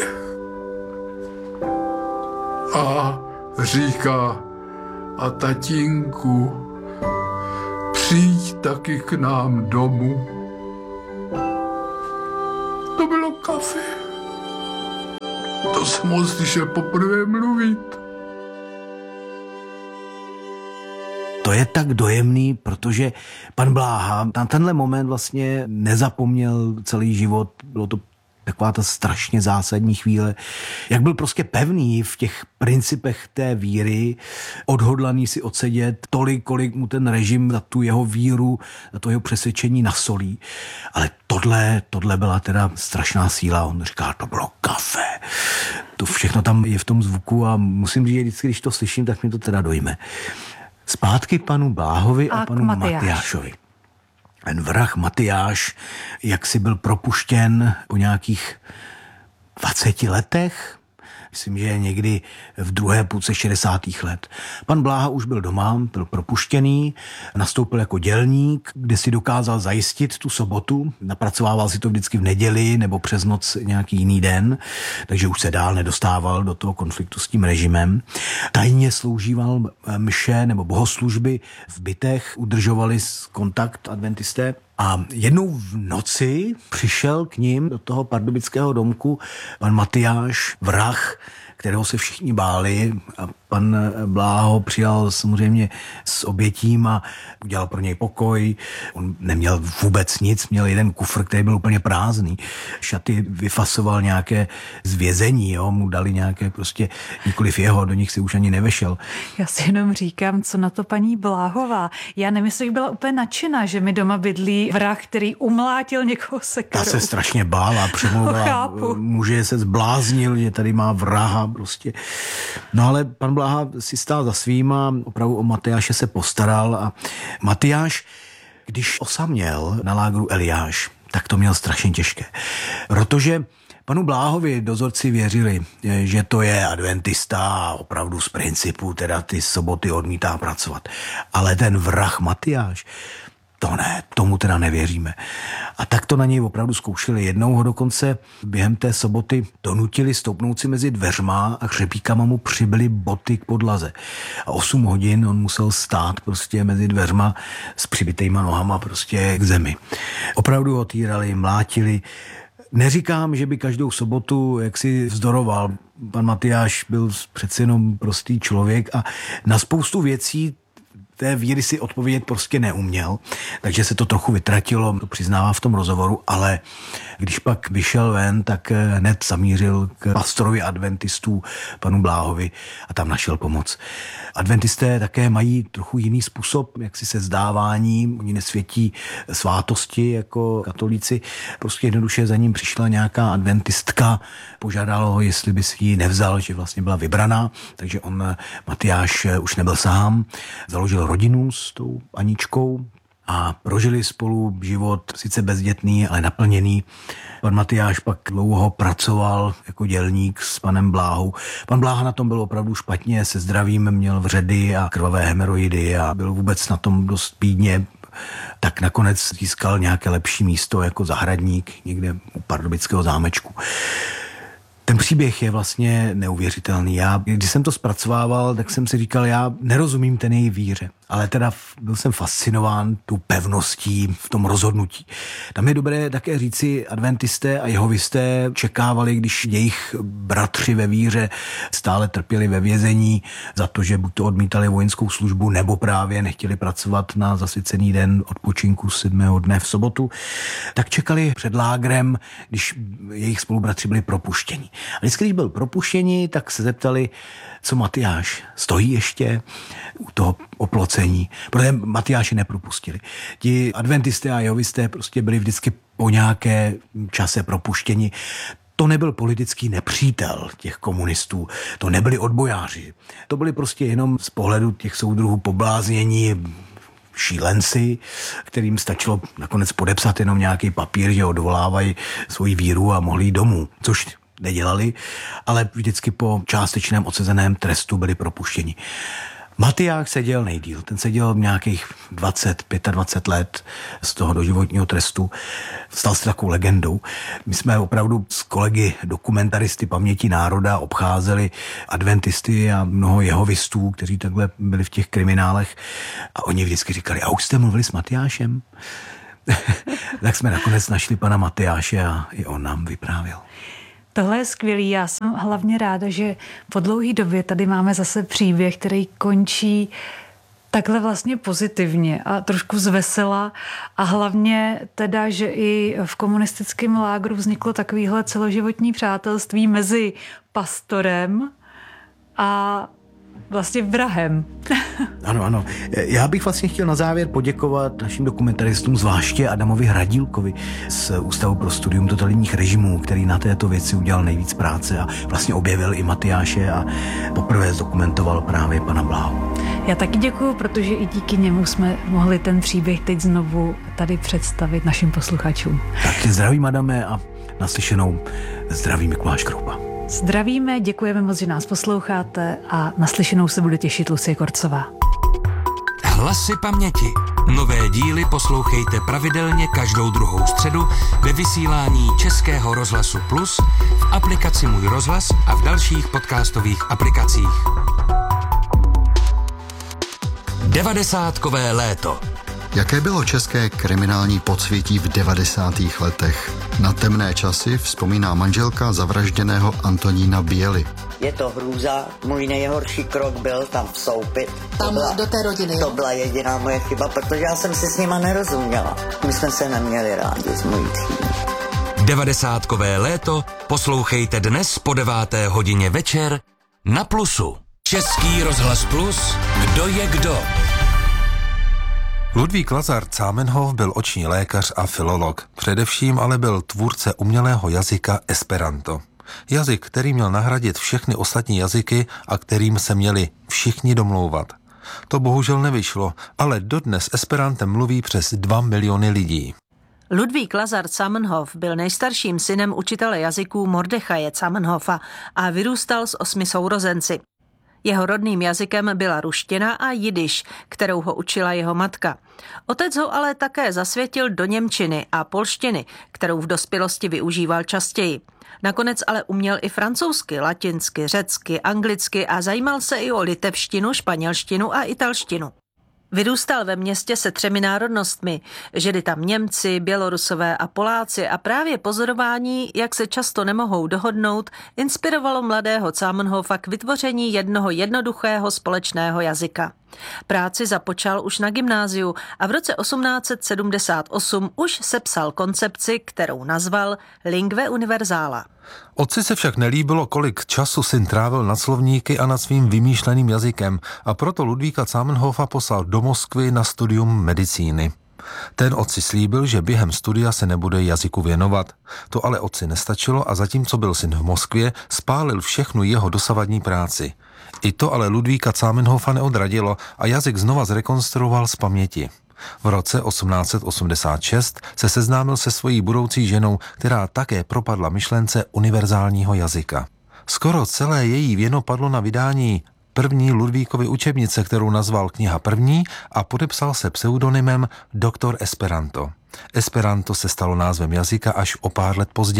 A říká, a tatínku, přijď taky k nám domů. To bylo kafe. To jsem ho slyšel poprvé mluvit. To je tak dojemný, protože pan Bláha na tenhle moment vlastně nezapomněl celý život. Bylo to taková ta strašně zásadní chvíle, jak byl prostě pevný v těch principech té víry, odhodlaný si odsedět tolik, kolik mu ten režim za tu jeho víru, za to jeho přesvědčení nasolí. Ale tohle, tohle byla teda strašná síla. On říká, to bylo kafe. To všechno tam je v tom zvuku a musím říct, že vždycky, když to slyším, tak mi to teda dojme. Zpátky panu Bláhovi a, a panu Matyáš. Matyášovi. Ten vrah Matyáš, jak si byl propuštěn po nějakých dvaceti letech, myslím, že někdy v druhé půlce šedesátých let. Pan Bláha už byl doma, byl propuštěný, nastoupil jako dělník, kde si dokázal zajistit tu sobotu, napracovával si to vždycky v neděli nebo přes noc nějaký jiný den, takže už se dál nedostával do toho konfliktu s tím režimem. Tajně sloužíval mše nebo bohoslužby v bytech, udržovali kontakt adventisté. A jednou v noci přišel k ním do toho pardubického domku pan Matyáš, vrah, kterého se všichni báli, a pan Bláho přijal samozřejmě s obětím a udělal pro něj pokoj. On neměl vůbec nic, měl jeden kufr, který byl úplně prázdný. Šaty vyfasoval nějaké z vězení, jo, mu dali nějaké prostě nikoliv jeho, do nich si už ani nevešel. Já si jenom říkám, co na to paní Bláhová. Já nemyslím, že byla úplně nadšená, že mi doma bydlí vrah, který umlátil někoho sekerou. Ta se strašně bála, přemlouvala, muže se zbláznil, že tady má vraha prostě. No ale pan Bláha si stál za svým a opravdu o Matyáše se postaral a Matyáš, když osaměl na lágru Eliáš, tak to měl strašně těžké. Protože panu Bláhovi dozorci věřili, že to je adventista a opravdu z principu teda ty soboty odmítá pracovat. Ale ten vrah Matyáš, to ne, tomu teda nevěříme. A tak to na něj opravdu zkoušeli. Jednou ho dokonce během té soboty donutili stoupnout si mezi dveřma a hřebíkama mu přibyly boty k podlaze. A osm hodin on musel stát prostě mezi dveřma s přibitejma nohama prostě k zemi. Opravdu ho týrali, mlátili. Neříkám, že by každou sobotu jaksi vzdoroval. Pan Matyáš byl přeci jenom prostý člověk a na spoustu věcí té víry si odpovědět prostě neuměl, takže se to trochu vytratilo, to přiznává v tom rozhovoru, ale když pak vyšel ven, tak hned zamířil k pastorovi adventistů, panu Bláhovi, a tam našel pomoc. Adventisté také mají trochu jiný způsob, jak si se zdávání, oni nesvětí svátosti jako katolíci, prostě jednoduše za ním přišla nějaká adventistka, požádala ho, jestli by si ji nevzal, že vlastně byla vybraná, takže on, Matyáš, už nebyl sám, založil rodinu s tou Aničkou a prožili spolu život sice bezdětný, ale naplněný. Pan Matyáš pak dlouho pracoval jako dělník s panem Bláhou. Pan Bláha na tom byl opravdu špatně, se zdravím měl vředy a krvavé hemeroidy a byl vůbec na tom dost bídně. Tak nakonec získal nějaké lepší místo jako zahradník někde u pardubického zámečku. Ten příběh je vlastně neuvěřitelný. Já, když jsem to zpracovával, tak jsem si říkal, já nerozumím ten její víře, ale teda byl jsem fascinován tou pevností v tom rozhodnutí. Tam je dobré také říci, adventisté a jehovisté čekávali, když jejich bratři ve víře stále trpěli ve vězení za to, že buď to odmítali vojenskou službu, nebo právě nechtěli pracovat na zasvěcený den odpočinku sedmého dne v sobotu, tak čekali před lágrem, když jejich spolubratři byli propuštěni. A vždycky, když byl propuštěni, tak se zeptali, co Matyáš, stojí ještě u toho oplocení, protože Matyáše nepropustili. Ti adventisté a jehovisté prostě byli vždycky po nějaké čase propuštěni. To nebyl politický nepřítel těch komunistů, to nebyli odbojáři. To byli prostě jenom z pohledu těch soudruhů pobláznění šílenci, kterým stačilo nakonec podepsat jenom nějaký papír, že odvolávají svoji víru a mohli jít domů, což nedělali, ale vždycky po částečném odsezeném trestu byli propuštěni. Matyáš seděl nejdýl, ten seděl nějakých dvacet, dvacet pět let z toho doživotního trestu. Stal se takovou legendou. My jsme opravdu s kolegy dokumentaristy paměti národa obcházeli adventisty a mnoho jehovistů, kteří takhle byli v těch kriminálech a oni vždycky říkali, a už jste mluvili s Matyášem? Tak jsme nakonec našli pana Matyáše a i on nám vyprávěl. Tohle je skvělý. Já jsem hlavně ráda, že po dlouhé době tady máme zase příběh, který končí takhle vlastně pozitivně a trošku zvesela a hlavně teda, že i v komunistickém lágru vzniklo takovýhle celoživotní přátelství mezi pastorem a vlastně vrahem. Ano, ano. Já bych vlastně chtěl na závěr poděkovat našim dokumentaristům, zvláště Adamovi Hradílkovi z Ústavu pro studium totalitních režimů, který na této věci udělal nejvíc práce a vlastně objevil i Matyáše a poprvé zdokumentoval právě pana Bláhu. Já taky děkuju, protože i díky němu jsme mohli ten příběh teď znovu tady představit našim posluchačům. Tak zdravím, Adame, a naslyšenou. Zdraví Mikuláš Kroupa. Zdravíme, děkujeme moc, že nás posloucháte a naslyšenou se bude těšit Lucie Korcová. Hlasy paměti. Nové díly poslouchejte pravidelně každou druhou středu ve vysílání Českého rozhlasu Plus, v aplikaci Můj rozhlas a v dalších podcastových aplikacích. Devadesátkové léto. Jaké bylo české kriminální podsvětí v devadesátých letech? Na temné časy vzpomíná manželka zavražděného Antonína Biely. Je to hrůza, můj nejhorší krok byl tam vstoupit. Tam byla, do té rodiny. To byla jediná moje chyba, protože já jsem si s nima nerozuměla. My jsme se neměli rádi s mojí tchýní. Devadesátkové léto poslouchejte dnes po deváté hodině večer na Plusu. Český rozhlas Plus, kdo je kdo? Ludvík Lazar Zamenhof byl oční lékař a filolog. Především ale byl tvůrce umělého jazyka Esperanto. Jazyk, který měl nahradit všechny ostatní jazyky a kterým se měli všichni domlouvat. To bohužel nevyšlo, ale dodnes Esperantem mluví přes dva miliony lidí. Ludvík Lazar Zamenhof byl nejstarším synem učitele jazyků Mordechaje Zamenhofa a vyrůstal s osmi sourozenci. Jeho rodným jazykem byla ruština a jidiš, kterou ho učila jeho matka. Otec ho ale také zasvětil do němčiny a polštiny, kterou v dospělosti využíval častěji. Nakonec ale uměl i francouzsky, latinsky, řecky, anglicky a zajímal se i o litevštinu, španělštinu a italštinu. Vyrůstal ve městě se třemi národnostmi, žili tam Němci, Bělorusové a Poláci a právě pozorování, jak se často nemohou dohodnout, inspirovalo mladého Zamenhofa k vytvoření jednoho jednoduchého společného jazyka. Práci započal už na gymnáziu a v roce osmnáct set sedmdesát osm už sepsal koncepci, kterou nazval Lingve universala. Otci se však nelíbilo, kolik času syn trávil nad slovníky a nad svým vymýšleným jazykem a proto Ludvíka Zamenhofa poslal do Moskvy na studium medicíny. Ten otci slíbil, že během studia se nebude jazyku věnovat. To ale otci nestačilo a zatímco byl syn v Moskvě, spálil všechnu jeho dosavadní práci. I to ale Ludvíka Zamenhofa neodradilo a jazyk znova zrekonstruoval z paměti. V roce osmnáct set osmdesát šest se seznámil se svojí budoucí ženou, která také propadla myšlence univerzálního jazyka. Skoro celé její věno padlo na vydání první Ludvíkovy učebnice, kterou nazval Kniha první a podepsal se pseudonymem doktor Esperanto. Esperanto se stalo názvem jazyka až o pár let později.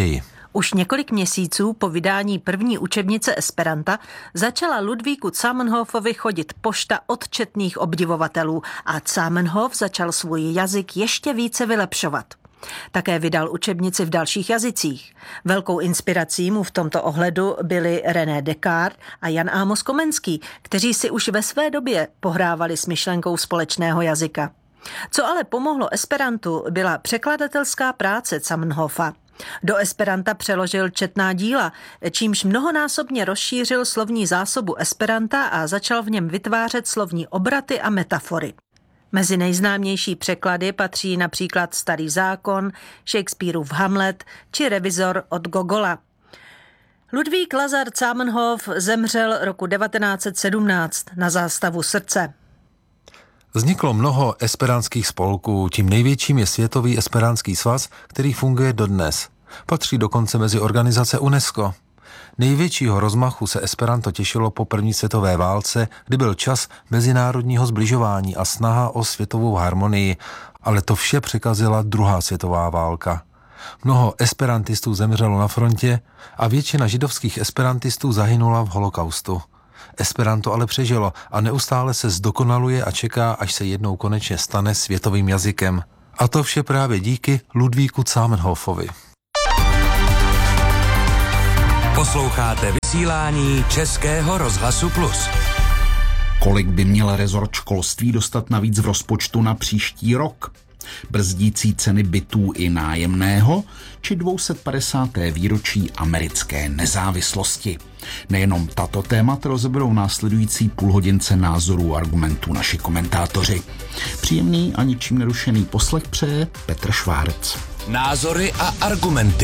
Už několik měsíců po vydání první učebnice Esperanta začala Ludvíku Zamenhofovi chodit pošta od četných obdivovatelů a Zamenhof začal svůj jazyk ještě více vylepšovat. Také vydal učebnici v dalších jazycích. Velkou inspirací mu v tomto ohledu byli René Descartes a Jan Amos Komenský, kteří si už ve své době pohrávali s myšlenkou společného jazyka. Co ale pomohlo Esperantu, byla překladatelská práce Zamenhofa. Do Esperanta přeložil četná díla, čímž mnohonásobně rozšířil slovní zásobu Esperanta a začal v něm vytvářet slovní obraty a metafory. Mezi nejznámější překlady patří například Starý zákon, Shakespeareův Hamlet či Revizor od Gogola. Ludvík Lazar Zamenhof zemřel roku devatenáct set sedmnáct na zástavu srdce. Vzniklo mnoho esperantských spolků, tím největším je Světový esperantský svaz, který funguje dodnes. Patří dokonce mezi organizace UNESCO. Největšího rozmachu se Esperanto těšilo po první světové válce, kdy byl čas mezinárodního zbližování a snaha o světovou harmonii, ale to vše překazila druhá světová válka. Mnoho esperantistů zemřelo na frontě a většina židovských esperantistů zahynula v holokaustu. Esperanto ale přežilo a neustále se zdokonaluje a čeká, až se jednou konečně stane světovým jazykem. A to vše právě díky Ludvíku Zamenhofovi. Posloucháte vysílání Českého rozhlasu Plus. Kolik by měl rezort školství dostat navíc v rozpočtu na příští rok? Brzdící ceny bytů i nájemného či dvě stě padesáté výročí americké nezávislosti? Nejenom tato témata rozeberou následující půlhodince názorů a argumentů naši komentátoři. Příjemný a ničím nerušený poslech přeje Petr Švárc. Názory a argumenty.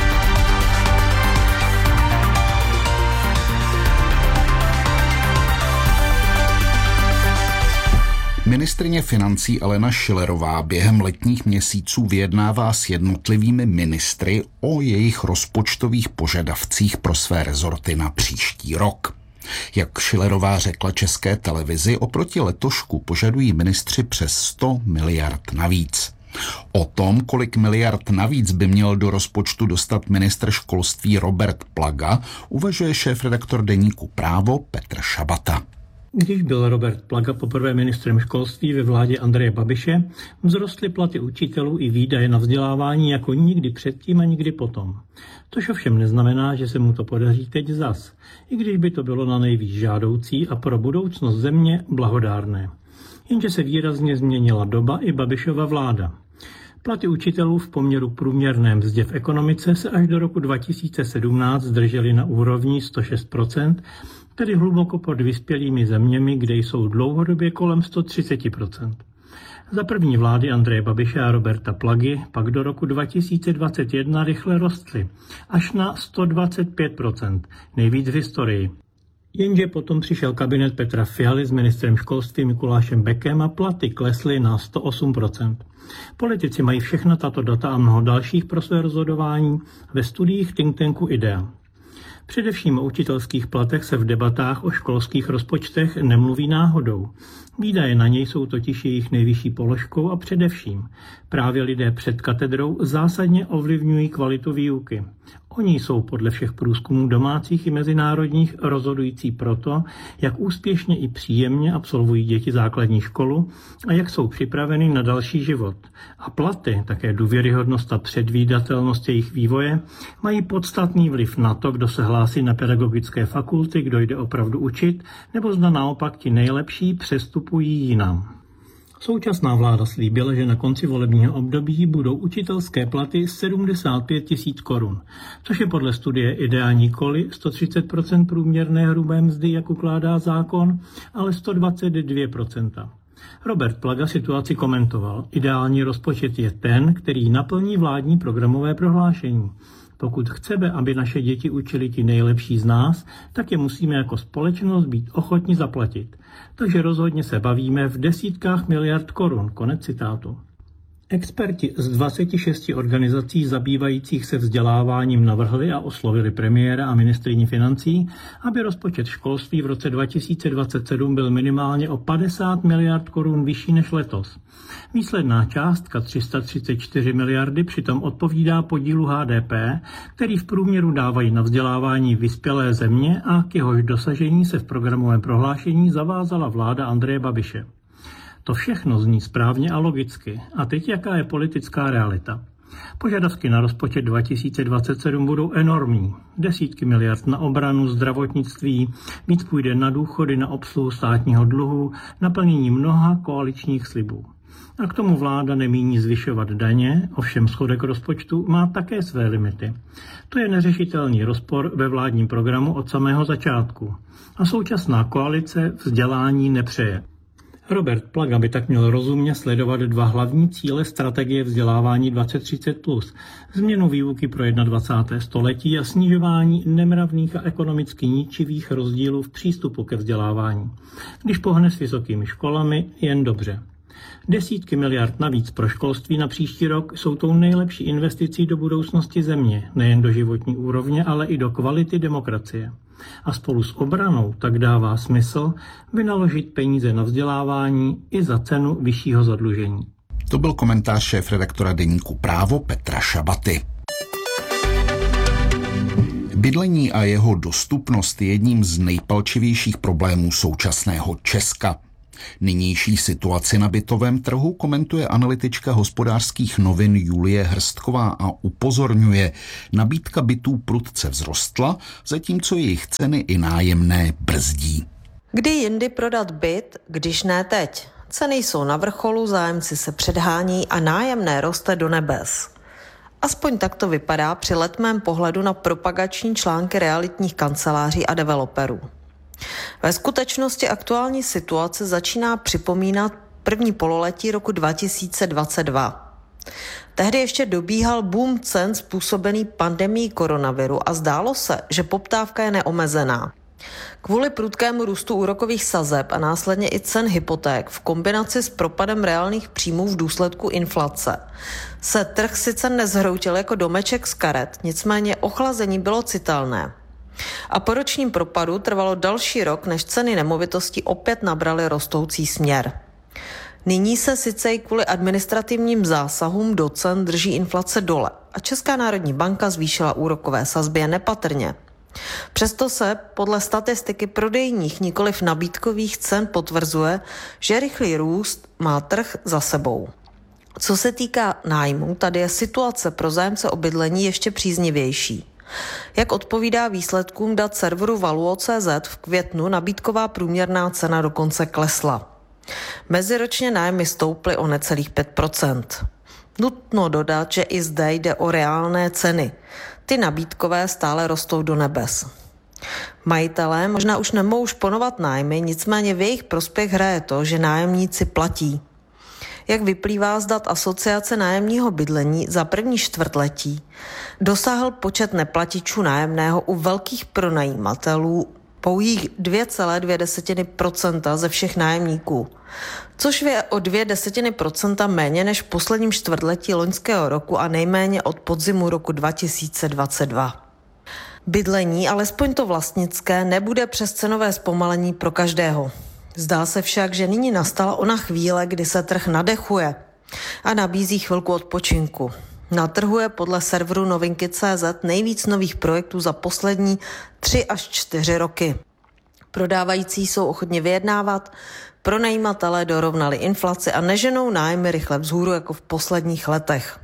Ministryně financí Alena Schillerová během letních měsíců vyjednává s jednotlivými ministry o jejich rozpočtových požadavcích pro své rezorty na příští rok. Jak Schillerová řekla České televizi, oproti letošku požadují ministři přes sto miliard navíc. O tom, kolik miliard navíc by měl do rozpočtu dostat ministr školství Robert Plaga, uvažuje šéfredaktor deníku Právo Petr Šabata. Když byl Robert Plaga poprvé ministrem školství ve vládě Andreje Babiše, vzrostly platy učitelů i výdaje na vzdělávání jako nikdy předtím a nikdy potom. Tož ovšem neznamená, že se mu to podaří teď zas, i když by to bylo na nejvíc žádoucí a pro budoucnost země blahodárné. Jenže se výrazně změnila doba i Babišova vláda. Platy učitelů v poměru k průměrné mzdě v ekonomice se až do roku dva tisíce sedmnáct zdržely na úrovni sto šest procent, tedy hluboko pod vyspělými zeměmi, kde jsou dlouhodobě kolem sto třicet procent. Za první vlády Andreje Babiše a Roberta Plagy pak do roku dva tisíce dvacet jedna rychle rostly, až na sto dvacet pět procent, nejvíc v historii. Jenže potom přišel kabinet Petra Fialy s ministrem školství Mikulášem Bekem a platy klesly na sto osm procent. Politici mají všechna tato data a mnoho dalších pro své rozhodování ve studiích think tanku IDEA. Především o učitelských platech se v debatách o školských rozpočtech nemluví náhodou. Výdaje na něj jsou totiž jejich nejvyšší položkou a především právě lidé před katedrou zásadně ovlivňují kvalitu výuky. Oni jsou podle všech průzkumů domácích i mezinárodních rozhodující proto, jak úspěšně i příjemně absolvují děti základní školu a jak jsou připraveny na další život. A platy, také důvěryhodnost a předvídatelnost jejich vývoje, mají podstatný vliv na to, kdo se hlásí na pedagogické fakulty, kdo jde opravdu učit, nebo zda naopak ti nejlepší přestupují jinam. Současná vláda slíbila, že na konci volebního období budou učitelské platy sedmdesát pět tisíc korun, což je podle studie IDEA nikoli sto třicet procent průměrné hrubé mzdy, jak ukládá zákon, ale sto dvacet dvě procent. Robert Plaga situaci komentoval. Ideální rozpočet je ten, který naplní vládní programové prohlášení. Pokud chceme, aby naše děti učili ti nejlepší z nás, tak je musíme jako společnost být ochotni zaplatit. Takže rozhodně se bavíme v desítkách miliard korun. Konec citátu. Experti z dvaceti šesti organizací zabývajících se vzděláváním navrhli a oslovili premiéra a ministryni financí, aby rozpočet školství v roce dva tisíce dvacet sedm byl minimálně o padesát miliard korun vyšší než letos. Výsledná částka tři sta třicet čtyři miliardy přitom odpovídá podílu H D P, který v průměru dávají na vzdělávání vyspělé země a k jehož dosažení se v programovém prohlášení zavázala vláda Andreje Babiše. To všechno zní správně a logicky. A teď jaká je politická realita? Požadavky na rozpočet dva tisíce dvacet sedm budou enormní. Desítky miliard na obranu, zdravotnictví, víc půjde na důchody, na obsluhu státního dluhu, naplnění mnoha koaličních slibů. A k tomu vláda nemíní zvyšovat daně, ovšem schodek rozpočtu má také své limity. To je neřešitelný rozpor ve vládním programu od samého začátku. A současná koalice vzdělání nepřeje. Robert Plaga by tak měl rozumně sledovat dva hlavní cíle strategie vzdělávání dvacet třicet plus. Změnu výuky pro dvacátého prvního století a snižování nemravných a ekonomicky ničivých rozdílů v přístupu ke vzdělávání. Když pohne s vysokými školami, jen dobře. Desítky miliard navíc pro školství na příští rok jsou tou nejlepší investicí do budoucnosti země, nejen do životní úrovně, ale i do kvality demokracie. A spolu s obranou tak dává smysl vynaložit peníze na vzdělávání i za cenu vyššího zadlužení. To byl komentář šéfredaktora deníku Právo Petra Šabaty. Bydlení a jeho dostupnost je jedním z nejpalčivějších problémů současného Česka. Nynější situaci na bytovém trhu komentuje analytička Hospodářských novin Julie Hrstková a upozorňuje, nabídka bytů prudce vzrostla, zatímco jejich ceny i nájemné brzdí. Kdy jindy prodat byt, když ne teď? Ceny jsou na vrcholu, zájemci se předhání a nájemné roste do nebes. Aspoň tak to vypadá při letmém pohledu na propagační články realitních kanceláří a developerů. Ve skutečnosti aktuální situace začíná připomínat první pololetí roku dva tisíce dvacet dva. Tehdy ještě dobíhal boom cen způsobený pandemií koronaviru a zdálo se, že poptávka je neomezená. Kvůli prudkému růstu úrokových sazeb a následně i cen hypoték v kombinaci s propadem reálných příjmů v důsledku inflace se trh sice nezhroutil jako domeček z karet, nicméně ochlazení bylo citelné. A po ročním propadu trvalo další rok, než ceny nemovitostí opět nabraly rostoucí směr. Nyní se sice i kvůli administrativním zásahům do cen drží inflace dole a Česká národní banka zvýšila úrokové sazby jen nepatrně. Přesto se podle statistiky prodejních, nikoliv nabídkových cen potvrzuje, že rychlý růst má trh za sebou. Co se týká nájmu, tady je situace pro zájemce o bydlení ještě příznivější. Jak odpovídá výsledkům dat serveru Valuo tečka cé zet, v květnu nabídková průměrná cena dokonce klesla. Meziročně nájmy stouply o necelých pět procent. Nutno dodat, že i zde jde o reálné ceny. Ty nabídkové stále rostou do nebes. Majitelé možná už nemohou šponovat nájmy, nicméně v jejich prospěch hraje to, že nájemníci platí. Jak vyplývá z dat Asociace nájemního bydlení, za první čtvrtletí dosáhl počet neplatičů nájemného u velkých pronajímatelů pouhých dvě celé dvě procenta ze všech nájemníků, což je o dvě desetiny procenta méně než v posledním čtvrtletí loňského roku a nejméně od podzimu roku dva tisíce dvacet dva. Bydlení, alespoň to vlastnické, nebude přes cenové zpomalení pro každého. Zdá se však, že nyní nastala ona chvíle, kdy se trh nadechuje a nabízí chvilku odpočinku. Na trhu je podle serveru novinky tečka cé zet nejvíc nových projektů za poslední tři až čtyři roky. Prodávající jsou ochotni vyjednávat, pronajímatelé dorovnali inflaci a neženou nájmy rychle vzhůru jako v posledních letech.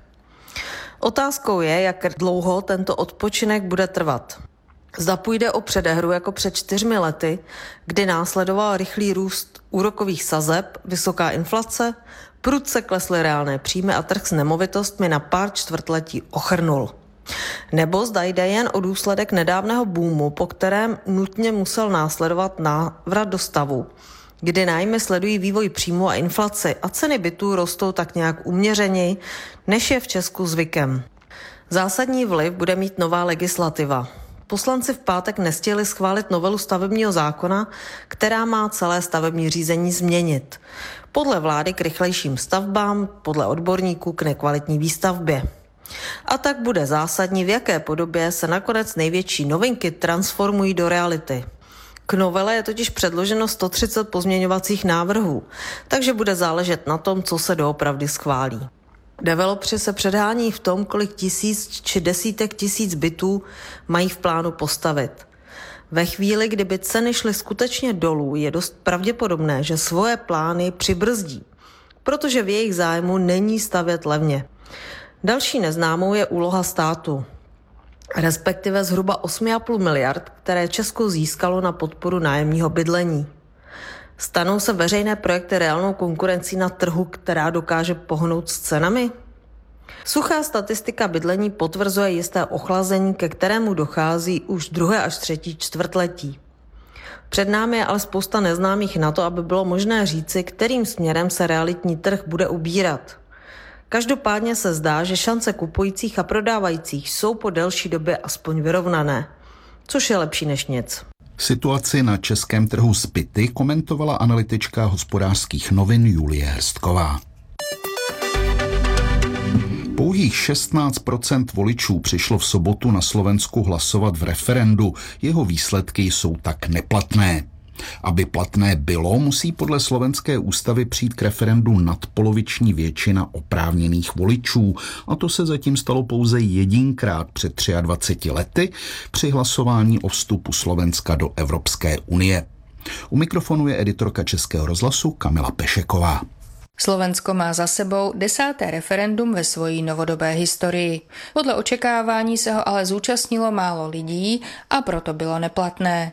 Otázkou je, jak dlouho tento odpočinek bude trvat. Zda půjde o předehru jako před čtyřmi lety, kdy následoval rychlý růst úrokových sazeb, vysoká inflace, prudce klesly reálné příjmy a trh s nemovitostmi na pár čtvrtletí ochrnul. Nebo zda jde jen o důsledek nedávného boomu, po kterém nutně musel následovat návrat do stavu, kdy nájmy sledují vývoj příjmu a inflaci a ceny bytů rostou tak nějak uměřeněji, než je v Česku zvykem. Zásadní vliv bude mít nová legislativa. poslanci v pátek nestihli schválit novelu stavebního zákona, která má celé stavební řízení změnit. Podle vlády k rychlejším stavbám, podle odborníků k nekvalitní výstavbě. A tak bude zásadní, v jaké podobě se nakonec největší novinky transformují do reality. K novele je totiž předloženo sto třicet pozměňovacích návrhů, takže bude záležet na tom, co se doopravdy schválí. Developři se předhání v tom, kolik tisíc či desítek tisíc bytů mají v plánu postavit. Ve chvíli, kdyby ceny šly skutečně dolů, je dost pravděpodobné, že svoje plány přibrzdí, protože v jejich zájmu není stavět levně. Další neznámou je úloha státu, respektive zhruba osm celá pět miliard, které Česko získalo na podporu nájemního bydlení. Stanou se veřejné projekty reálnou konkurencí na trhu, která dokáže pohnout s cenami? Suchá statistika bydlení potvrzuje jisté ochlazení, ke kterému dochází už druhé až třetí čtvrtletí. Před námi je ale spousta neznámých na to, aby bylo možné říci, kterým směrem se realitní trh bude ubírat. Každopádně se zdá, že šance kupujících a prodávajících jsou po delší době aspoň vyrovnané, což je lepší než nic. Situaci na českém trhu s byty komentovala analytička Hospodářských novin Julie Hrstková. Pouhých šestnáct procent voličů přišlo v sobotu na Slovensku hlasovat v referendu. Jeho výsledky jsou tak neplatné. Aby platné bylo, musí podle slovenské ústavy přijít k referendu nadpoloviční většina oprávněných voličů. A to se zatím stalo pouze jedinkrát před dvaceti třemi lety při hlasování o vstupu Slovenska do Evropské unie. U mikrofonu je editorka Českého rozhlasu Kamila Pešeková. Slovensko má za sebou desáté referendum ve svojí novodobé historii. Podle očekávání se ho ale zúčastnilo málo lidí a proto bylo neplatné.